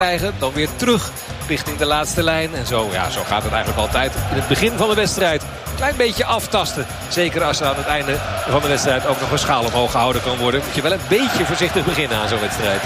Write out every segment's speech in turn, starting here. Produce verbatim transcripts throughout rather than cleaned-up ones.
krijgen. Dan weer terug richting de laatste lijn. En zo, ja, zo gaat het eigenlijk altijd in het begin van de wedstrijd. Een klein beetje aftasten. Zeker als er aan het einde van de wedstrijd ook nog een schaal omhoog gehouden kan worden. Moet je wel een beetje voorzichtig beginnen aan zo'n wedstrijd.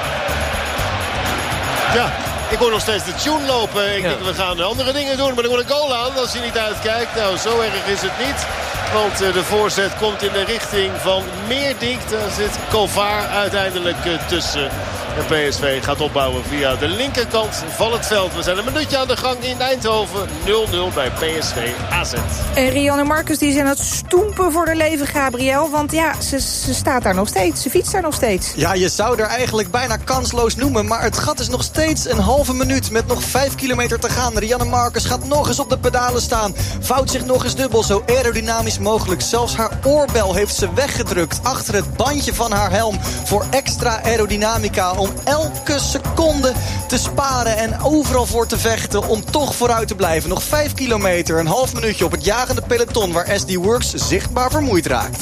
Ja, ik hoor nog steeds de tune lopen. Ik ja. denk, we gaan andere dingen doen. Maar er komt een goal aan als je niet uitkijkt. Nou, zo erg is het niet. Want uh, de voorzet komt in de richting van Meerdink. Daar zit Kovar uiteindelijk uh, tussen. En P S V gaat opbouwen via de linkerkant van het veld. We zijn een minuutje aan de gang in Eindhoven. nul nul bij P S V A Z. En Rianne Marcus die is aan het stoempen voor de leven, Gabriel. Want ja, ze, ze staat daar nog steeds. Ze fietst daar nog steeds. Ja, je zou er eigenlijk bijna kansloos noemen. Maar het gat is nog steeds een halve minuut met nog vijf kilometer te gaan. Rianne Marcus gaat nog eens op de pedalen staan. Vouwt zich nog eens dubbel, zo aerodynamisch mogelijk. Zelfs haar oorbel heeft ze weggedrukt achter het bandje van haar helm. Voor extra aerodynamica. Om elke seconde te sparen en overal voor te vechten om toch vooruit te blijven. Nog vijf kilometer, een half minuutje op het jagende peloton waar S D Works zichtbaar vermoeid raakt.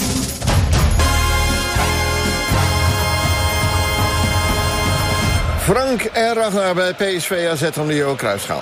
Frank en Ragnar bij P S V A Z van de Johan Cruijffschaal.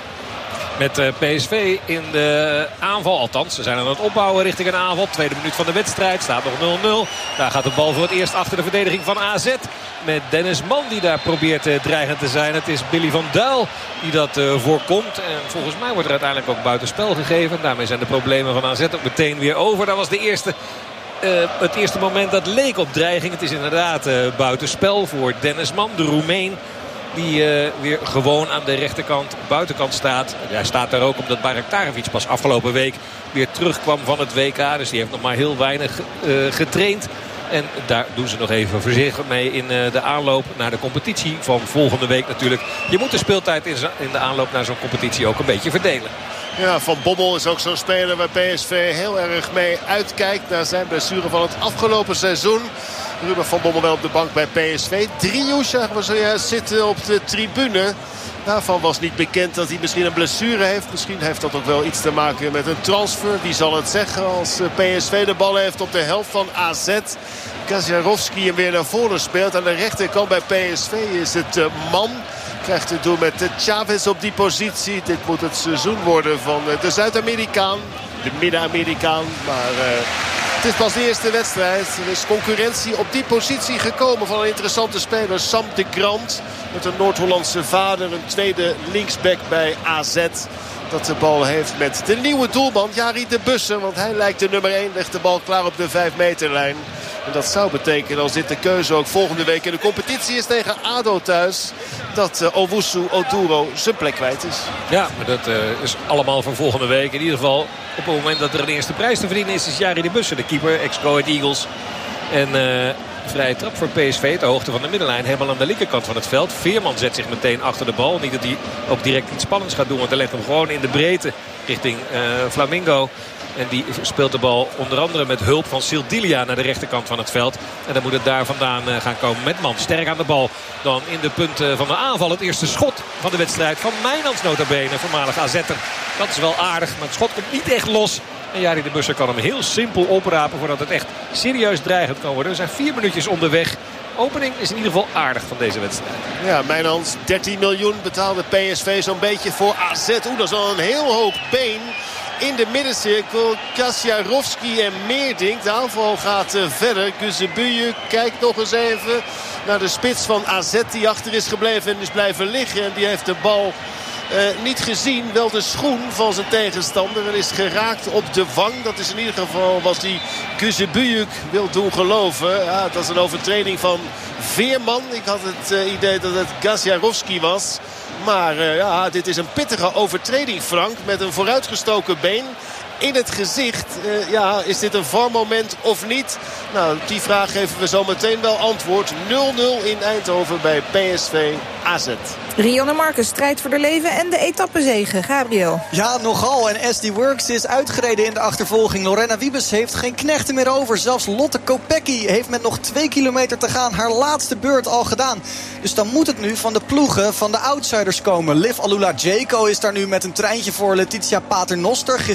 Met uh, P S V in de aanval. Althans, ze zijn aan het opbouwen richting een aanval. Tweede minuut van de wedstrijd. Staat nog nul nul. Daar gaat de bal voor het eerst achter de verdediging van A Z. Met Dennis Mann die daar probeert uh, dreigend te zijn. Het is Billy van Duil die dat uh, voorkomt. En volgens mij wordt er uiteindelijk ook buitenspel gegeven. Daarmee zijn de problemen van A Z ook meteen weer over. Dat was de eerste... Uh, het eerste moment dat leek op dreiging. Het is inderdaad uh, buitenspel voor Dennis Mann, de Roemeen. Die uh, weer gewoon aan de rechterkant, buitenkant staat. Hij staat daar ook omdat Baraktarevic pas afgelopen week weer terugkwam van het W K. Dus die heeft nog maar heel weinig uh, getraind. En daar doen ze nog even voorzichtig mee in uh, de aanloop naar de competitie van volgende week natuurlijk. Je moet de speeltijd in, in de aanloop naar zo'n competitie ook een beetje verdelen. Ja, Van Bommel is ook zo'n speler waar P S V heel erg mee uitkijkt naar zijn blessure van het afgelopen seizoen. Ruben Van Bommel wel op de bank bij P S V. Driehoes zagen we zojuist zitten op de tribune. Daarvan was niet bekend dat hij misschien een blessure heeft. Misschien heeft dat ook wel iets te maken met een transfer. Wie zal het zeggen als P S V de bal heeft op de helft van A Z. Kaziarowski hem weer naar voren speelt. Aan de rechterkant bij P S V is het uh, Man. Krijgt het door met Chavez op die positie. Dit moet het seizoen worden van de Zuid-Amerikaan. De Midden-Amerikaan. Maar uh, het is pas de eerste wedstrijd. Er is concurrentie op die positie gekomen van een interessante speler. Sam de Grant. Met een Noord-Hollandse vader. Een tweede linksback bij A Z. Dat de bal heeft met de nieuwe doelman Jari de Bussen. Want hij lijkt de nummer één. Legt de bal klaar op de vijf meterlijn. En dat zou betekenen, als dit de keuze ook volgende week in de competitie is tegen A D O thuis, dat uh, Owusu Oduro zijn plek kwijt is. Ja, maar dat uh, is allemaal voor volgende week. In ieder geval op het moment dat er een eerste prijs te verdienen is, is Jari de Bussen, de keeper, ex-Go Ahead Eagles. En uh, vrije trap voor P S V, ter hoogte van de middenlijn, helemaal aan de linkerkant van het veld. Veerman zet zich meteen achter de bal. Niet dat hij ook direct iets spannends gaat doen, want hij legt hem gewoon in de breedte richting uh, Flamingo. En die speelt de bal onder andere met hulp van Sildilia naar de rechterkant van het veld. En dan moet het daar vandaan gaan komen met Man. Sterk aan de bal. Dan in de punten van de aanval het eerste schot van de wedstrijd van Mijnans nota bene. Voormalig A Z'er. Dat is wel aardig, maar het schot komt niet echt los. En Jari de Bussen kan hem heel simpel oprapen voordat het echt serieus dreigend kan worden. Er zijn vier minuutjes onderweg. Opening is in ieder geval aardig van deze wedstrijd. Ja, Mijnans, dertien miljoen betaalde P S V zo'n beetje voor A Z. Oeh, dat is al een heel hoog been. In de middencirkel Kaziarowski en Meerdink. De aanval gaat uh, verder. Guzebujuk kijkt nog eens even naar de spits van A Z die achter is gebleven en is blijven liggen. En die heeft de bal uh, niet gezien. Wel de schoen van zijn tegenstander. En is geraakt op de wang. Dat is in ieder geval wat hij Guzebujuk wil doen geloven. Ja, dat is een overtreding van Veerman. Ik had het uh, idee dat het Kaziarowski was. Maar uh, ja, dit is een pittige overtreding, Frank. Met een vooruitgestoken been in het gezicht. Uh, ja, is dit een V A R-moment of niet? Nou, die vraag geven we zo meteen wel antwoord. nul nul in Eindhoven bij P S V A Z. Rianne Marcus strijdt voor de leven en de etappezege. Gabriel. Ja, nogal. En S D Works is uitgereden in de achtervolging. Lorena Wiebes heeft geen knechten meer over. Zelfs Lotte Kopecky heeft met nog twee kilometer te gaan haar laatste beurt al gedaan. Dus dan moet het nu van de ploegen van de outsiders komen. Liv Alula Jayco is daar nu met een treintje voor Letitia Paternoster. Gisteren nog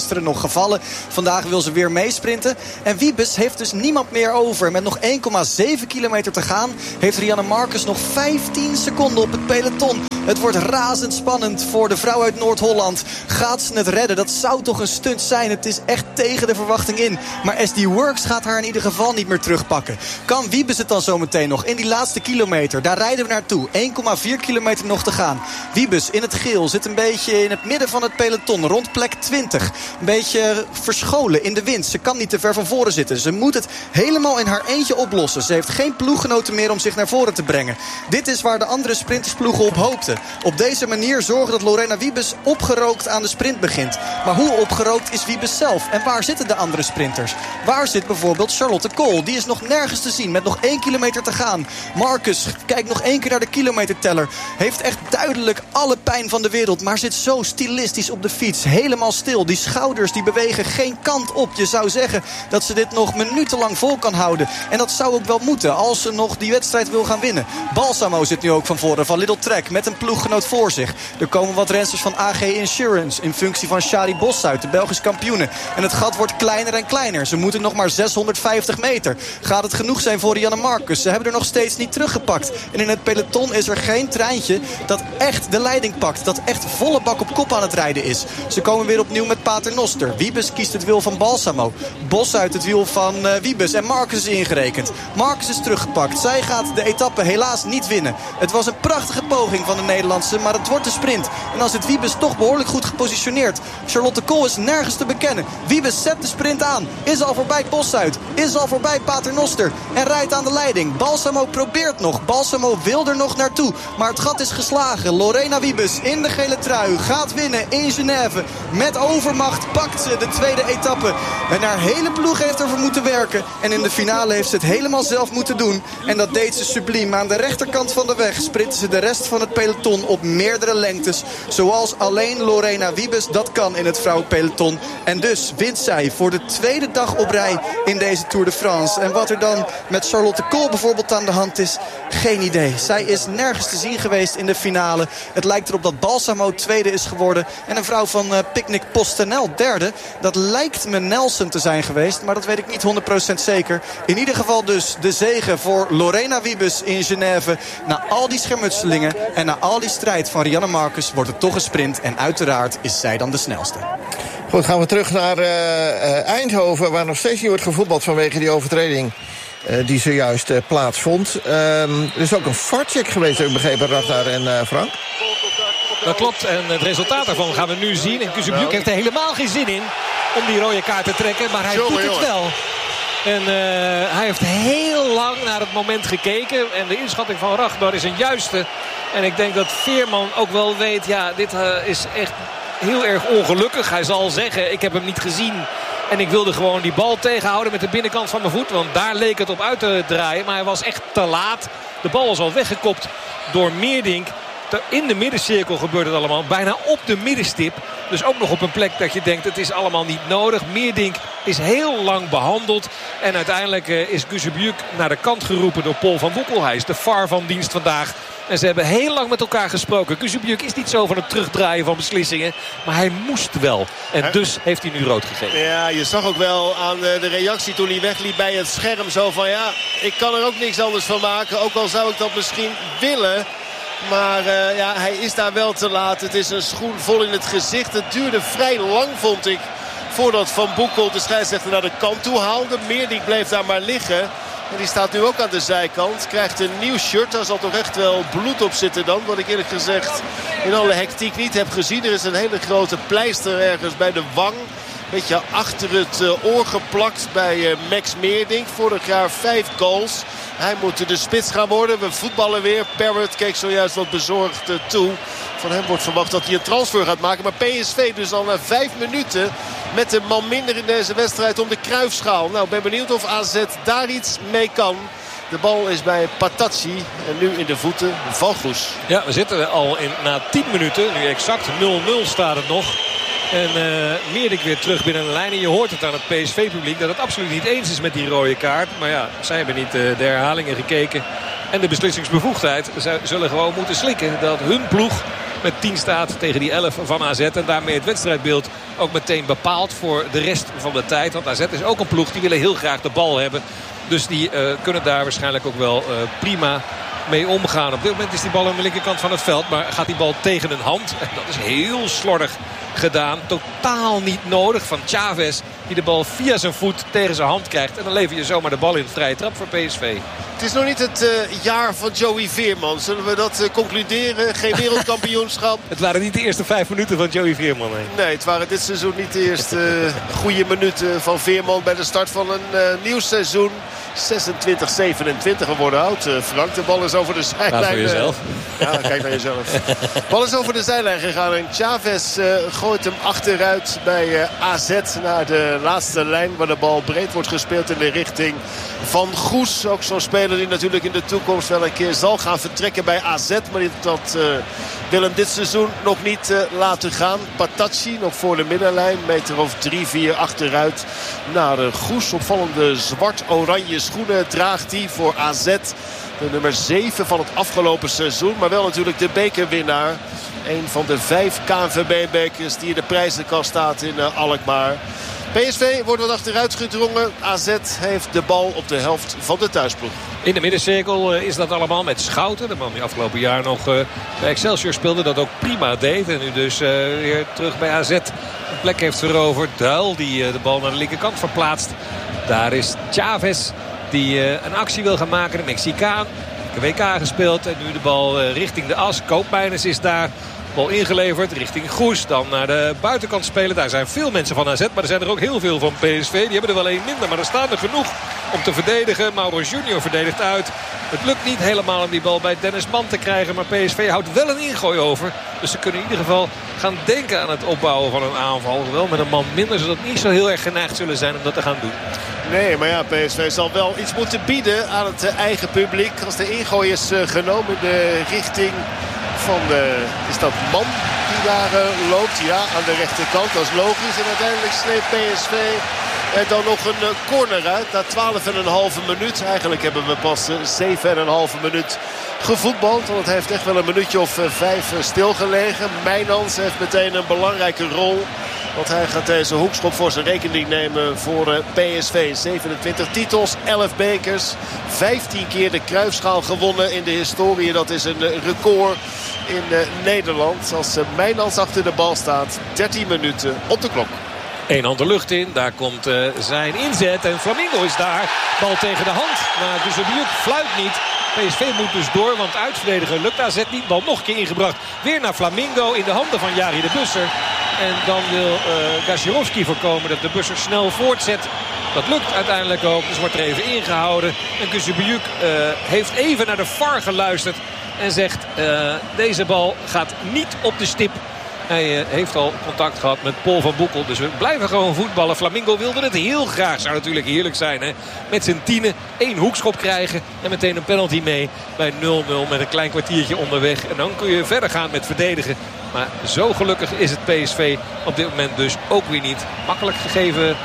gevallen. Vandaag wil ze weer meesprinten. En Wiebes heeft dus niemand meer over. Met nog één komma zeven kilometer te gaan heeft Riejanne Marcus nog vijftien seconden op het peloton. Het wordt razendspannend voor de vrouw uit Noord-Holland. Gaat ze het redden? Dat zou toch een stunt zijn. Het is echt tegen de verwachting in. Maar S D Works gaat haar in ieder geval niet meer terugpakken. Kan Wiebes het dan zometeen nog in die laatste kilometer? Daar rijden we naartoe. één komma vier kilometer nog te gaan. Wiebes in het geel zit een beetje in het midden van het peloton. Rond plek twintig. Een beetje verscholen in de wind. Ze kan niet te ver van voren zitten. Ze moet het helemaal in haar eentje oplossen. Ze heeft geen ploeggenoten meer om zich naar voren te brengen. Dit is waar de andere sprintersploegen op hoopten. Op deze manier zorgen dat Lorena Wiebes opgerookt aan de sprint begint. Maar hoe opgerookt is Wiebes zelf? En waar zitten de andere sprinters? Waar zit bijvoorbeeld Charlotte Kool? Die is nog nergens te zien met nog één kilometer te gaan. Marcus kijkt nog één keer naar de kilometerteller. Heeft echt duidelijk alle pijn van de wereld. Maar zit zo stilistisch op de fiets. Helemaal stil. Die schouders die bewegen geen kant op. Je zou zeggen dat ze dit nog minutenlang vol kan houden. En dat zou ook wel moeten als ze nog die wedstrijd wil gaan winnen. Balsamo zit nu ook van voren van Little Trek met een ploeggenoot voor zich. Er komen wat rensters van A G Insurance in functie van Shari Bossuit, de Belgische kampioene. En het gat wordt kleiner en kleiner. Ze moeten nog maar zeshonderdvijftig meter. Gaat het genoeg zijn voor Riejanne Marcus? Ze hebben er nog steeds niet teruggepakt. En in het peloton is er geen treintje dat echt de leiding pakt. Dat echt volle bak op kop aan het rijden is. Ze komen weer opnieuw met Paternoster. Wiebes kiest het wiel van Balsamo. Bossuit het wiel van uh, Wiebes. En Marcus is ingerekend. Marcus is teruggepakt. Zij gaat de etappe helaas niet winnen. Het was een prachtige poging van de Nederlandse, maar het wordt de sprint. En dan zit Wiebes toch behoorlijk goed gepositioneerd. Charlotte Kool is nergens te bekennen. Wiebes zet de sprint aan. Is al voorbij Bossuit. Is al voorbij Paternoster. En rijdt aan de leiding. Balsamo probeert nog. Balsamo wil er nog naartoe. Maar het gat is geslagen. Lorena Wiebes in de gele trui gaat winnen in Genève. Met overmacht pakt ze de tweede etappe. En haar hele ploeg heeft ervoor moeten werken. En in de finale heeft ze het helemaal zelf moeten doen. En dat deed ze subliem. Aan de rechterkant van de weg sprintte ze de rest van het peloton op meerdere lengtes. Zoals alleen Lorena Wiebes dat kan in het vrouwenpeloton. En dus wint zij voor de tweede dag op rij in deze Tour de France. En wat er dan met Charlotte Kool bijvoorbeeld aan de hand is, geen idee. Zij is nergens te zien geweest in de finale. Het lijkt erop dat Balsamo tweede is geworden. En een vrouw van uh, Picnic Postenel derde. Dat lijkt me Nelson te zijn geweest, maar dat weet ik niet honderd procent zeker. In ieder geval dus de zege voor Lorena Wiebes in Genève. Na al die schermutselingen en na al die strijd van Riejanne Marcus wordt het toch een sprint. En uiteraard is zij dan de snelste. Goed, gaan we terug naar uh, uh, Eindhoven, waar nog steeds niet wordt gevoetbald vanwege die overtreding uh, die zojuist uh, plaatsvond. Um, er is ook een fartcheck geweest, heb ik begrepen, Ragnar en uh, Frank. Dat klopt, en het resultaat daarvan gaan we nu zien. En Kuzubjuk heeft er helemaal geen zin in om die rode kaart te trekken, maar hij doet het wel. En uh, hij heeft heel lang naar het moment gekeken. En de inschatting van Ragnar is een juiste. En ik denk dat Veerman ook wel weet, ja, dit uh, is echt heel erg ongelukkig. Hij zal zeggen, ik heb hem niet gezien. En ik wilde gewoon die bal tegenhouden met de binnenkant van mijn voet. Want daar leek het op uit te draaien. Maar hij was echt te laat. De bal was al weggekopt door Meerdink. In de middencirkel gebeurt het allemaal. Bijna op de middenstip. Dus ook nog op een plek dat je denkt, het is allemaal niet nodig. Meerdink is heel lang behandeld. En uiteindelijk is Kuzubjuk naar de kant geroepen door Paul van Boekel. Hij is de V A R van dienst vandaag. En ze hebben heel lang met elkaar gesproken. Kuzubjuk is niet zo van het terugdraaien van beslissingen. Maar hij moest wel. En dus heeft hij nu rood gegeven. Ja, je zag ook wel aan de reactie toen hij wegliep bij het scherm. Zo van, ja, ik kan er ook niks anders van maken. Ook al zou ik dat misschien willen. Maar uh, ja, hij is daar wel te laat. Het is een schoen vol in het gezicht. Het duurde vrij lang, vond ik, voordat Van Boekel de scheidsrechter naar de kant toe haalde. Meerdink bleef daar maar liggen. En die staat nu ook aan de zijkant. Krijgt een nieuw shirt. Daar zal toch echt wel bloed op zitten dan. Wat ik eerlijk gezegd in alle hectiek niet heb gezien. Er is een hele grote pleister ergens bij de wang. Beetje achter het uh, oor geplakt bij uh, Max Meerdink. Vorig jaar vijf goals. Hij moet de spits gaan worden. We voetballen weer. Parrott keek zojuist wat bezorgd uh, toe. Van hem wordt verwacht dat hij een transfer gaat maken. Maar P S V dus al na vijf minuten met een man minder in deze wedstrijd om de Cruijffschaal. Nou, ben benieuwd of A Z daar iets mee kan. De bal is bij Patazzi en nu in de voeten van Goes. Ja, we zitten al in, na tien minuten. Nu exact nul nul staat het nog. En uh, Meerdink weer terug binnen de lijn. En je hoort het aan het P S V-publiek dat het absoluut niet eens is met die rode kaart. Maar ja, zij hebben niet uh, de herhalingen gekeken. En de beslissingsbevoegdheid. Zij zullen gewoon moeten slikken dat hun ploeg met tien staat tegen die elf van A Z. En daarmee het wedstrijdbeeld ook meteen bepaald voor de rest van de tijd. Want A Z is ook een ploeg, die willen heel graag de bal hebben. Dus die uh, kunnen daar waarschijnlijk ook wel uh, prima mee omgaan. Op dit moment is die bal aan de linkerkant van het veld. Maar gaat die bal tegen een hand. En dat is heel slordig gedaan. Totaal niet nodig van Chavez. Die de bal via zijn voet tegen zijn hand krijgt. En dan lever je zomaar de bal in. Vrije trap voor P S V. Het is nog niet het uh, jaar van Joey Veerman. Zullen we dat uh, concluderen? Geen wereldkampioenschap. Het waren niet de eerste vijf minuten van Joey Veerman. Nee, nee het waren dit seizoen niet de eerste uh, goede minuten van Veerman. Bij de start van een uh, nieuw seizoen. zesentwintig zevenentwintig. We worden oud, uh, Frank. De bal is over de zijlijn. Kijk voor jezelf. Ja, kijk naar jezelf. De bal is over de zijlijn gegaan. En Chavez uh, gooit hem achteruit bij uh, A Z naar de laatste lijn. Waar de bal breed wordt gespeeld in de richting van Goes. Ook zo'n speler die natuurlijk in de toekomst wel een keer zal gaan vertrekken bij A Z. Maar dat uh, wil hem dit seizoen nog niet uh, laten gaan. Patacci nog voor de middenlijn. Meter of drie, vier achteruit naar uh, Goes. Opvallende zwart-oranje schoenen draagt hij voor A Z. De nummer zeven van het afgelopen seizoen. Maar wel natuurlijk de bekerwinnaar. Een van de vijf K N V B-bekers die in de prijzenkast staat in uh, Alkmaar. P S V wordt wat achteruit gedrongen. A Z heeft de bal op de helft van de thuisploeg. In de middencirkel is dat allemaal met Schouten. De man die afgelopen jaar nog bij Excelsior speelde. Dat ook prima deed. En nu dus uh, weer terug bij A Z. Een plek heeft veroverd. Duil die uh, de bal naar de linkerkant verplaatst. Daar is Chavez die uh, een actie wil gaan maken. De Mexicaan. W K gespeeld. En nu de bal uh, richting de as. Koopmeiners is daar. Bal ingeleverd richting Goes. Dan naar de buitenkant spelen. Daar zijn veel mensen van A Z. Maar er zijn er ook heel veel van P S V. Die hebben er wel één minder. Maar er staan er genoeg om te verdedigen. Mauro Junior verdedigt uit. Het lukt niet helemaal om die bal bij Dennis Man te krijgen. Maar P S V houdt wel een ingooi over. Dus ze kunnen in ieder geval gaan denken aan het opbouwen van een aanval. Wel met een man minder. Zodat niet zo heel erg geneigd zullen zijn om dat te gaan doen. Nee, maar ja, P S V zal wel iets moeten bieden aan het uh, eigen publiek. Als de ingooi is uh, genomen in de richting van de, is dat Man die daar uh, loopt? Ja, aan de rechterkant. Dat is logisch. En uiteindelijk sleept P S V en dan nog een uh, corner uit. Na twaalf en een halve minuut. Eigenlijk hebben we pas uh, zeven en een halve minuut gevoetbald. Want het heeft echt wel een minuutje of uh, vijf uh, stilgelegen. Mijnans heeft meteen een belangrijke rol. Want hij gaat deze hoekschop voor zijn rekening nemen voor uh, P S V. zevenentwintig titels, elf bekers. vijftien keer de Cruijffschaal gewonnen in de historie. Dat is een uh, record in uh, Nederland. Als uh, Mijnans achter de bal staat. dertien minuten op de klok. Eén hand de lucht in. Daar komt uh, zijn inzet. En Flamingo is daar. Bal tegen de hand. Maar Gussabiuk fluit niet. P S V moet dus door, want uitverdedigen lukt A Z niet. Bal nog een keer ingebracht. Weer naar Flamingo in de handen van Jari de Busser. En dan wil uh, Gasiorowski voorkomen dat de Busser snel voortzet. Dat lukt uiteindelijk ook. Dus wordt er even ingehouden. En Gussabiuk uh, heeft even naar de V A R geluisterd. En zegt uh, deze bal gaat niet op de stip. Hij uh, heeft al contact gehad met Paul van Boekel. Dus we blijven gewoon voetballen. Flamingo wilde het heel graag. Zou natuurlijk heerlijk zijn. Hè? Met zijn tienen één hoekschop krijgen. En meteen een penalty mee bij nul nul. Met een klein kwartiertje onderweg. En dan kun je verder gaan met verdedigen. Maar zo gelukkig is het P S V op dit moment dus ook weer niet. Makkelijk gegeven uh,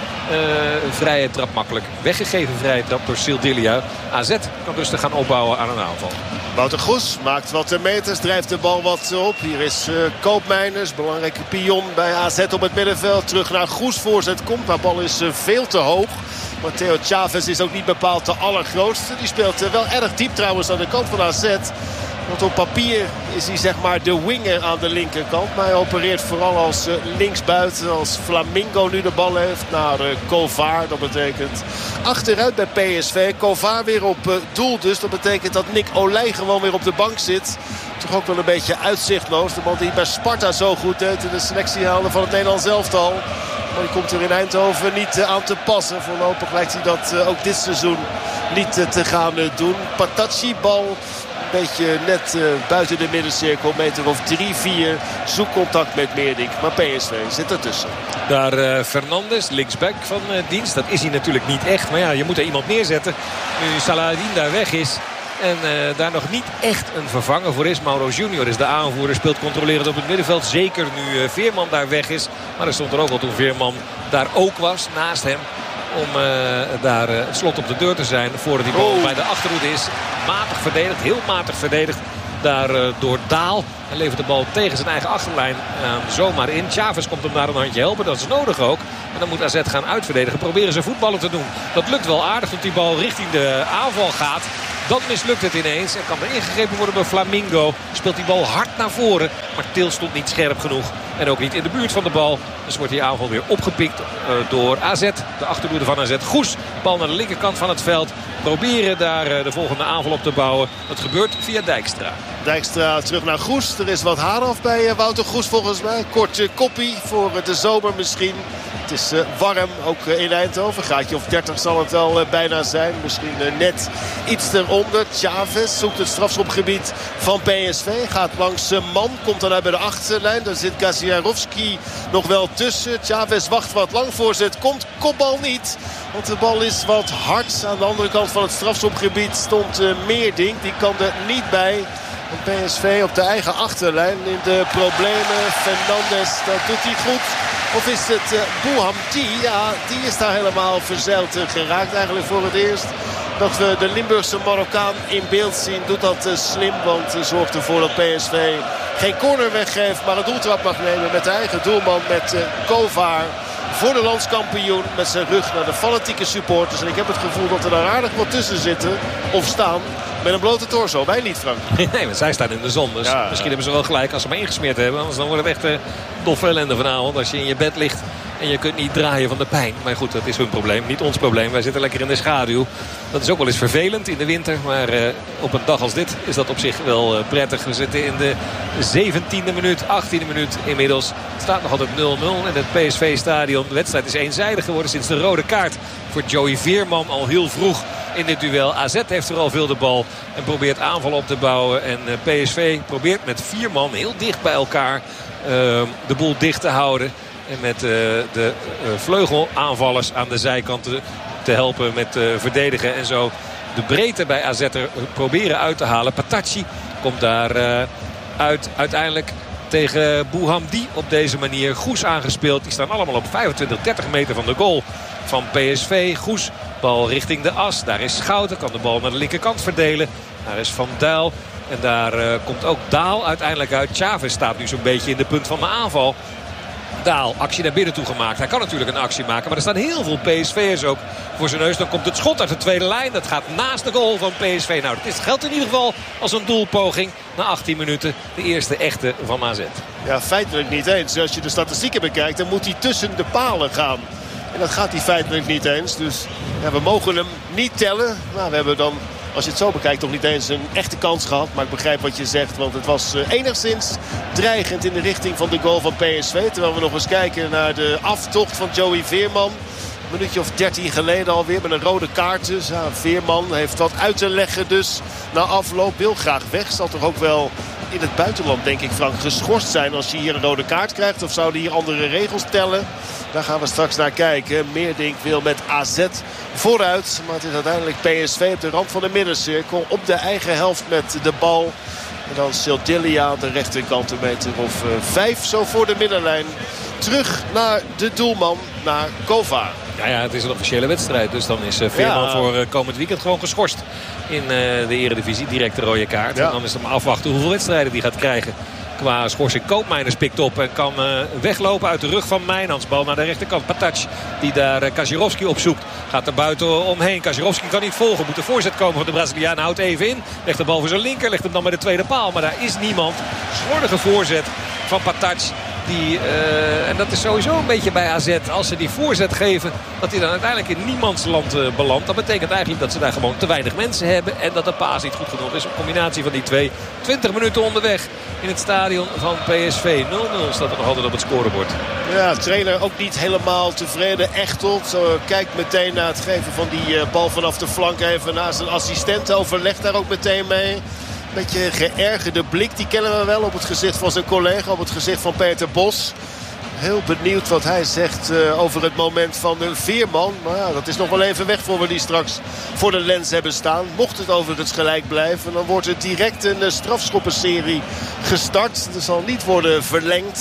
vrije trap. Makkelijk weggegeven vrije trap door Sildilia. A Z kan rustig gaan opbouwen aan een aanval. Wouter Goes maakt wat meters, drijft de bal wat op. Hier is uh, Koopmeiners, belangrijke pion bij A Z op het middenveld. Terug naar Goes, voorzet komt, maar de bal is uh, veel te hoog. Matteo Chavez is ook niet bepaald de allergrootste. Die speelt uh, wel erg diep trouwens aan de kant van A Z. Want op papier is hij zeg maar de winger aan de linkerkant. Maar hij opereert vooral als uh, linksbuiten. Als Flamingo nu de bal heeft naar uh, Kovar. Dat betekent achteruit bij P S V. Kovar weer op uh, doel dus. Dat betekent dat Nick Olij gewoon weer op de bank zit. Toch ook wel een beetje uitzichtloos. De man die bij Sparta zo goed deed in de selectie haalde van het Nederlands elftal. Maar die komt er in Eindhoven niet uh, aan te passen. Voorlopig lijkt hij dat uh, ook dit seizoen niet uh, te gaan uh, doen. Patacci, bal een beetje net uh, buiten de middencirkel. Meter of drie, vier. Zoekcontact met Meerdink. Maar P S V zit ertussen. Daar uh, Fernandes, linksback van uh, dienst. Dat is hij natuurlijk niet echt. Maar ja, je moet er iemand neerzetten. Nu Saladin daar weg is. En uh, daar nog niet echt een vervanger voor is. Mauro Junior is de aanvoerder. Speelt controlerend op het middenveld. Zeker nu uh, Veerman daar weg is. Maar er stond er ook al toen Veerman daar ook was. Naast hem. Om uh, daar uh, het slot op de deur te zijn. Voordat die bal oh. bij de achterhoede is. Matig verdedigd. Heel matig verdedigd daar uh, door Daal. Hij levert de bal tegen zijn eigen achterlijn uh, zomaar in. Chavez komt hem daar een handje helpen. Dat is nodig ook. En dan moet A Z gaan uitverdedigen. Proberen ze voetballen te doen. Dat lukt wel aardig, want die bal richting de aanval gaat. Dan mislukt het ineens en kan er ingegrepen worden door Flamingo. Speelt die bal hard naar voren. Maar Til stond niet scherp genoeg. En ook niet in de buurt van de bal. Dus wordt die aanval weer opgepikt uh, door A Z. De achterhoede van A Z. Goes. Bal naar de linkerkant van het veld. Proberen daar uh, de volgende aanval op te bouwen. Dat gebeurt via Dijkstra. Dijkstra terug naar Goes. Er is wat haar af bij uh, Wouter Goes volgens mij. Kort uh, koppie voor uh, de zomer misschien. Het is uh, warm, ook uh, in Eindhoven. Gaatje of dertig zal het wel uh, bijna zijn. Misschien uh, net iets eronder. Chavez zoekt het strafschopgebied van P S V. Gaat langs uh, man, komt dan uit bij de achterlijn. Daar zit Gaziarowski nog wel tussen. Chavez wacht wat lang, voorzet komt. Kopbal niet, want de bal is wat hard. Aan de andere kant van het strafschopgebied stond uh, Meerdink. Die kan er niet bij. P S V op de eigen achterlijn in de problemen. Fernandes, dat doet hij goed. Of is het uh, Bouhamdi? Ja, die is daar helemaal verzeild uh, geraakt. Eigenlijk voor het eerst dat we de Limburgse Marokkaan in beeld zien. Doet dat uh, slim, want uh, zorgt ervoor dat P S V geen corner weggeeft. Maar een doeltrap mag nemen met de eigen doelman, met uh, Kovar. Voor de landskampioen met zijn rug naar de fanatieke supporters. En ik heb het gevoel dat er daar aardig wat tussen zitten of staan. Met een blote torso. Wij niet, Frank. Nee, want zij staan in de zon. Dus ja, misschien hebben ze wel gelijk als ze maar ingesmeerd hebben. Anders dan wordt het echt uh, doffe ellende vanavond. Als je in je bed ligt en je kunt niet draaien van de pijn. Maar goed, dat is hun probleem. Niet ons probleem. Wij zitten lekker in de schaduw. Dat is ook wel eens vervelend in de winter. Maar uh, op een dag als dit is dat op zich wel uh, prettig. We zitten in de zeventiende minuut, achttiende minuut inmiddels. Het staat nog altijd nul nul in het P S V-stadion. De wedstrijd is eenzijdig geworden sinds de rode kaart voor Joey Veerman al heel vroeg in dit duel. A Z heeft er al veel de bal en probeert aanval op te bouwen. En uh, P S V probeert met vier man heel dicht bij elkaar uh, de boel dicht te houden. En met uh, de uh, vleugelaanvallers aan de zijkanten te helpen met uh, verdedigen. En zo de breedte bij A Z er proberen uit te halen. Patachi komt daar uh, uit uiteindelijk tegen Bouhamdi op deze manier. Goes aangespeeld. Die staan allemaal op vijfentwintig, dertig meter van de goal van P S V. Goes, bal richting de as. Daar is Schouten, kan de bal naar de linkerkant verdelen. Daar is Van Duil. En daar uh, komt ook Daal uiteindelijk uit. Chavez staat nu zo'n beetje in de punt van de aanval. Daal, actie naar binnen toe gemaakt. Hij kan natuurlijk een actie maken. Maar er staan heel veel P S V'ers ook voor zijn neus. Dan komt het schot uit de tweede lijn. Dat gaat naast de goal van P S V. Nou, dat geldt in ieder geval als een doelpoging. Na achttien minuten de eerste echte van A Z. Ja, feitelijk niet eens. Als je de statistieken bekijkt, dan moet hij tussen de palen gaan. En dat gaat hij feitelijk niet eens. Dus ja, we mogen hem niet tellen. Nou, we hebben dan, als je het zo bekijkt, toch niet eens een echte kans gehad. Maar ik begrijp wat je zegt, want het was uh, enigszins dreigend in de richting van de goal van P S V. Terwijl we nog eens kijken naar de aftocht van Joey Veerman. Een minuutje of dertien geleden alweer met een rode kaart. Dus ja, Veerman heeft wat uit te leggen dus na afloop. Wil graag weg. Zal toch ook wel in het buitenland, denk ik, Frank, geschorst zijn als je hier een rode kaart krijgt. Of zouden hier andere regels tellen? Daar gaan we straks naar kijken. Meerdink wil met A Z vooruit. Maar het is uiteindelijk P S V op de rand van de middencirkel. Op de eigen helft met de bal. En dan Sildilia aan de rechterkant, een meter of uh, vijf zo voor de middenlijn. Terug naar de doelman, naar Kovar. Ja, ja, het is een officiële wedstrijd. Dus dan is uh, Veerman ja. voor uh, komend weekend gewoon geschorst in uh, de Eredivisie. Direct de rode kaart. Ja. En dan is het maar afwachten hoeveel wedstrijden die gaat krijgen. Qua schorsing. Koopmeiners pikt op en kan uh, weglopen uit de rug van Mijnans. Bal naar de rechterkant. Patac die daar uh, Kazirovski opzoekt. Gaat er buiten omheen. Kazirovski kan niet volgen. Moet de voorzet komen van de Braziliaan. Houdt even in. Legt de bal voor zijn linker. Legt hem dan bij de tweede paal. Maar daar is niemand. Slordige voorzet van Patac. Die, uh, en dat is sowieso een beetje bij A Z. Als ze die voorzet geven, dat hij dan uiteindelijk in niemands land uh, belandt. Dat betekent eigenlijk dat ze daar gewoon te weinig mensen hebben. En dat de paas niet goed genoeg is. Een combinatie van die twee. twintig minuten onderweg in het stadion van P S V. nul nul staat er nog altijd op het scorebord. Ja, trainer ook niet helemaal tevreden. Echtelt uh, kijkt meteen naar het geven van die uh, bal vanaf de flank. Even naar zijn assistent. Overlegt daar ook meteen mee. Beetje geërgerde blik, die kennen we wel op het gezicht van zijn collega, op het gezicht van Peter Bos. Heel benieuwd wat hij zegt uh, over het moment van de Veerman. Maar ja, dat is nog wel even weg voor we die straks voor de lens hebben staan. Mocht het overigens gelijk blijven, dan wordt er direct een uh, strafschoppenserie gestart. Er zal niet worden verlengd.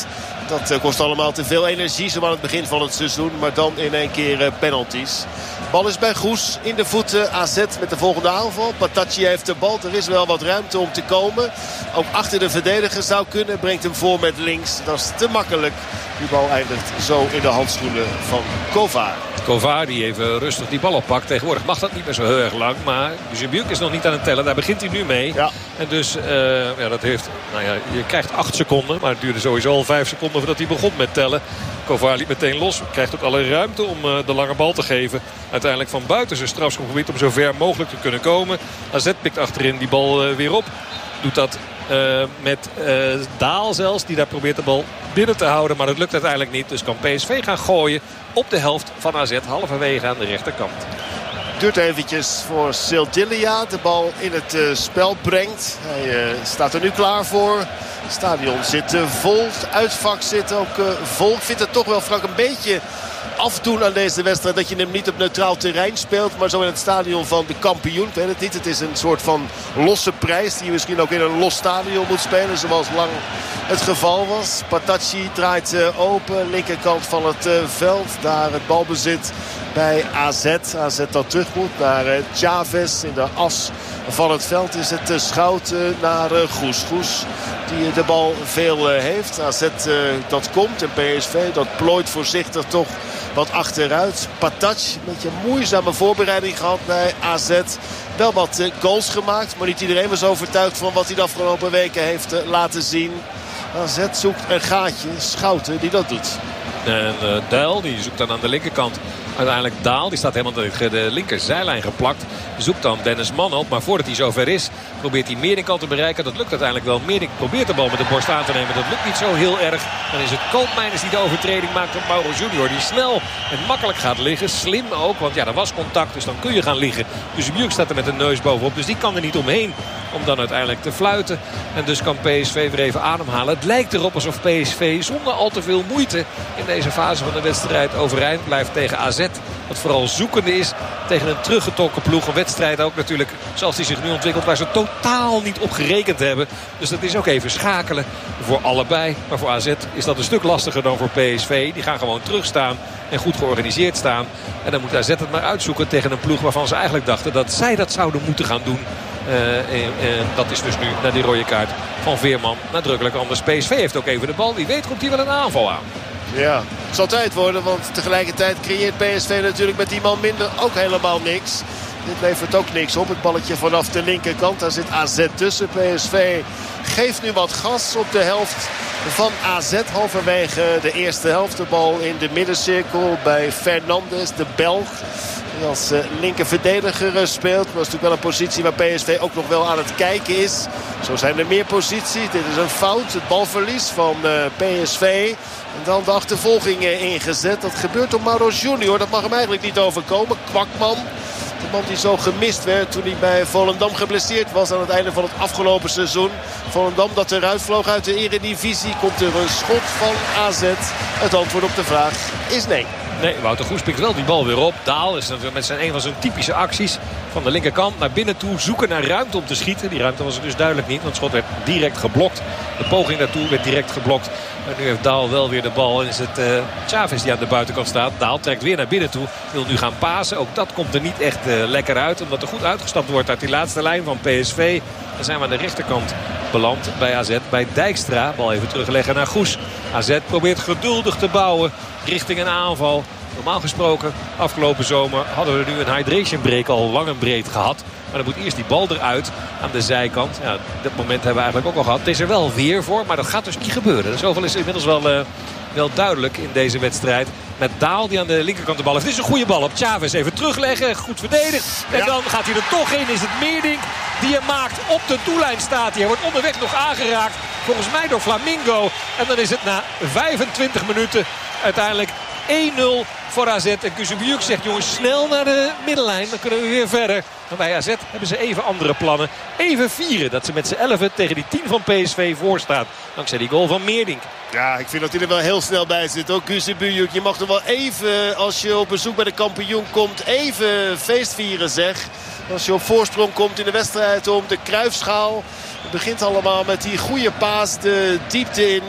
Dat uh, kost allemaal te veel energie, zo aan het begin van het seizoen. Maar dan in één keer uh, penalties. Bal is bij Goes in de voeten. A Z met de volgende aanval. Patacci heeft de bal. Er is wel wat ruimte om te komen. Ook achter de verdediger zou kunnen. Brengt hem voor met links. Dat is te makkelijk. Die bal eindigt zo in de handschoenen van Kovar. Kovar die even rustig die bal oppakt. Tegenwoordig mag dat niet meer zo heel erg lang. Maar Guzebujuk is nog niet aan het tellen. Daar begint hij nu mee. Ja. En dus, uh, ja, dat heeft, nou ja, je krijgt acht seconden. Maar het duurde sowieso al vijf seconden voordat hij begon met tellen. Kovar liep meteen los. Krijgt ook alle ruimte om uh, de lange bal te geven. Uiteindelijk van buiten zijn strafschopgebied om zo ver mogelijk te kunnen komen. A Z pikt achterin die bal uh, weer op. Doet dat uh, met uh, Daal zelfs. Die daar probeert de bal binnen te houden. Maar dat lukt uiteindelijk niet. Dus kan P S V gaan gooien op de helft van A Z. Halverwege aan de rechterkant. Duurt eventjes voor Sildilia. De bal in het uh, spel brengt. Hij uh, staat er nu klaar voor. Het stadion zit uh, vol. Het uitvak zit ook uh, vol. Ik vind het toch wel, Frank, een beetje afdoen aan deze wedstrijd dat je hem niet op neutraal terrein speelt, maar zo in het stadion van de kampioen. Ik weet het niet. Het is een soort van losse prijs die je misschien ook in een los stadion moet spelen, zoals lang het geval was. Patacci draait uh, open. Linkerkant van het uh, veld. Daar het balbezit bij A Z. A Z dat terug moet naar uh, Chavez. In de as van het veld is het uh, Schout uh, naar uh, Goes. Goes die uh, de bal veel uh, heeft. A Z uh, dat komt en P S V dat plooit voorzichtig toch wat achteruit. Patacci, een beetje een moeizame voorbereiding gehad bij A Z. Wel wat uh, goals gemaakt, maar niet iedereen was overtuigd van wat hij de afgelopen weken heeft uh, laten zien. A Z zoekt een gaatje. Schouten die dat doet. En uh, Dijl die zoekt dan aan de linkerkant. Uiteindelijk Daal, die staat helemaal tegen de linkerzijlijn geplakt. Zoekt dan Dennis Mann op. Maar voordat hij zover is, probeert hij Meerdink al te bereiken. Dat lukt uiteindelijk wel. Meerdink probeert de bal met de borst aan te nemen. Dat lukt niet zo heel erg. Dan is het Koopmeiners die de overtreding maakt op Mauro Junior. Die snel en makkelijk gaat liggen. Slim ook, want ja, er was contact. Dus dan kun je gaan liggen. Dus Bjuk staat er met een neus bovenop. Dus die kan er niet omheen om dan uiteindelijk te fluiten. En dus kan P S V weer even ademhalen. Het lijkt erop alsof P S V zonder al te veel moeite in deze fase van de wedstrijd overeind blijft tegen A Z. Wat vooral zoekende is tegen een teruggetrokken ploeg. Een wedstrijd ook natuurlijk zoals die zich nu ontwikkelt, waar ze totaal niet op gerekend hebben. Dus dat is ook even schakelen voor allebei. Maar voor A Z is dat een stuk lastiger dan voor P S V. Die gaan gewoon terugstaan en goed georganiseerd staan. En dan moet A Z het maar uitzoeken tegen een ploeg waarvan ze eigenlijk dachten dat zij dat zouden moeten gaan doen. Uh, en, en dat is dus nu naar die rode kaart van Veerman nadrukkelijk anders. P S V heeft ook even de bal. Wie weet komt hier wel een aanval aan. Ja, het zal tijd worden, want tegelijkertijd creëert P S V natuurlijk met die man minder ook helemaal niks. Dit levert ook niks op. Het balletje vanaf de linkerkant. Daar zit A Z tussen. P S V geeft nu wat gas op de helft van A Z. Halverwege de eerste helft. De bal in de middencirkel bij Fernandes, de Belg. Die als uh, linker verdediger speelt. Maar dat is natuurlijk wel een positie waar P S V ook nog wel aan het kijken is. Zo zijn er meer posities. Dit is een fout. Het balverlies van uh, P S V. En dan de achtervolging uh, ingezet. Dat gebeurt door Mauro Junior. Dat mag hem eigenlijk niet overkomen. Kwakman. De man die zo gemist werd toen hij bij Volendam geblesseerd was aan het einde van het afgelopen seizoen. Volendam dat eruit vloog uit de Eredivisie. Komt er een schot van A Z. Het antwoord op de vraag is nee. Nee, Wouter Goes pikt wel die bal weer op. Daal is natuurlijk met zijn een van zijn typische acties van de linkerkant naar binnen toe. Zoeken naar ruimte om te schieten. Die ruimte was er dus duidelijk niet. Want het schot werd direct geblokt. De poging daartoe werd direct geblokt. Maar nu heeft Daal wel weer de bal. En is het uh, Chavez die aan de buitenkant staat. Daal trekt weer naar binnen toe. Wil nu gaan pasen. Ook dat komt er niet echt uh, lekker uit. Omdat er goed uitgestapt wordt uit die laatste lijn van P S V. Dan zijn we aan de rechterkant beland bij A Z. Bij Dijkstra. Bal even terugleggen naar Goes. A Z probeert geduldig te bouwen richting een aanval. Normaal gesproken, afgelopen zomer hadden we nu een hydration break al lang en breed gehad. Maar dan moet eerst die bal eruit aan de zijkant. Ja, dat moment hebben we eigenlijk ook al gehad. Het is er wel weer voor, maar dat gaat dus niet gebeuren. Zoveel is inmiddels wel, uh, wel duidelijk in deze wedstrijd. Met Daal die aan de linkerkant de bal heeft. Dit is een goede bal op Chavez. Even terugleggen, goed verdedigd. En ja, dan gaat hij er toch in. Is het Meerdink die hem maakt. Op de doellijn staat hij. Hij wordt onderweg nog aangeraakt. Volgens mij door Flamingo. En dan is het na vijfentwintig minuten uiteindelijk één nul voor A Z. En Guzebujuk zegt, jongens, snel naar de middenlijn. Dan kunnen we weer verder. En bij A Z hebben ze even andere plannen. Even vieren dat ze met z'n elfen tegen die tien van P S V voorstaan. Dankzij die goal van Meerdink. Ja, ik vind dat hij er wel heel snel bij zit. Ook Guzebujuk. Je mag er wel even, als je op bezoek bij de kampioen komt, even feest vieren, zeg. Als je op voorsprong komt in de wedstrijd om de Cruijffschaal. Het begint allemaal met die goede paas de diepte in.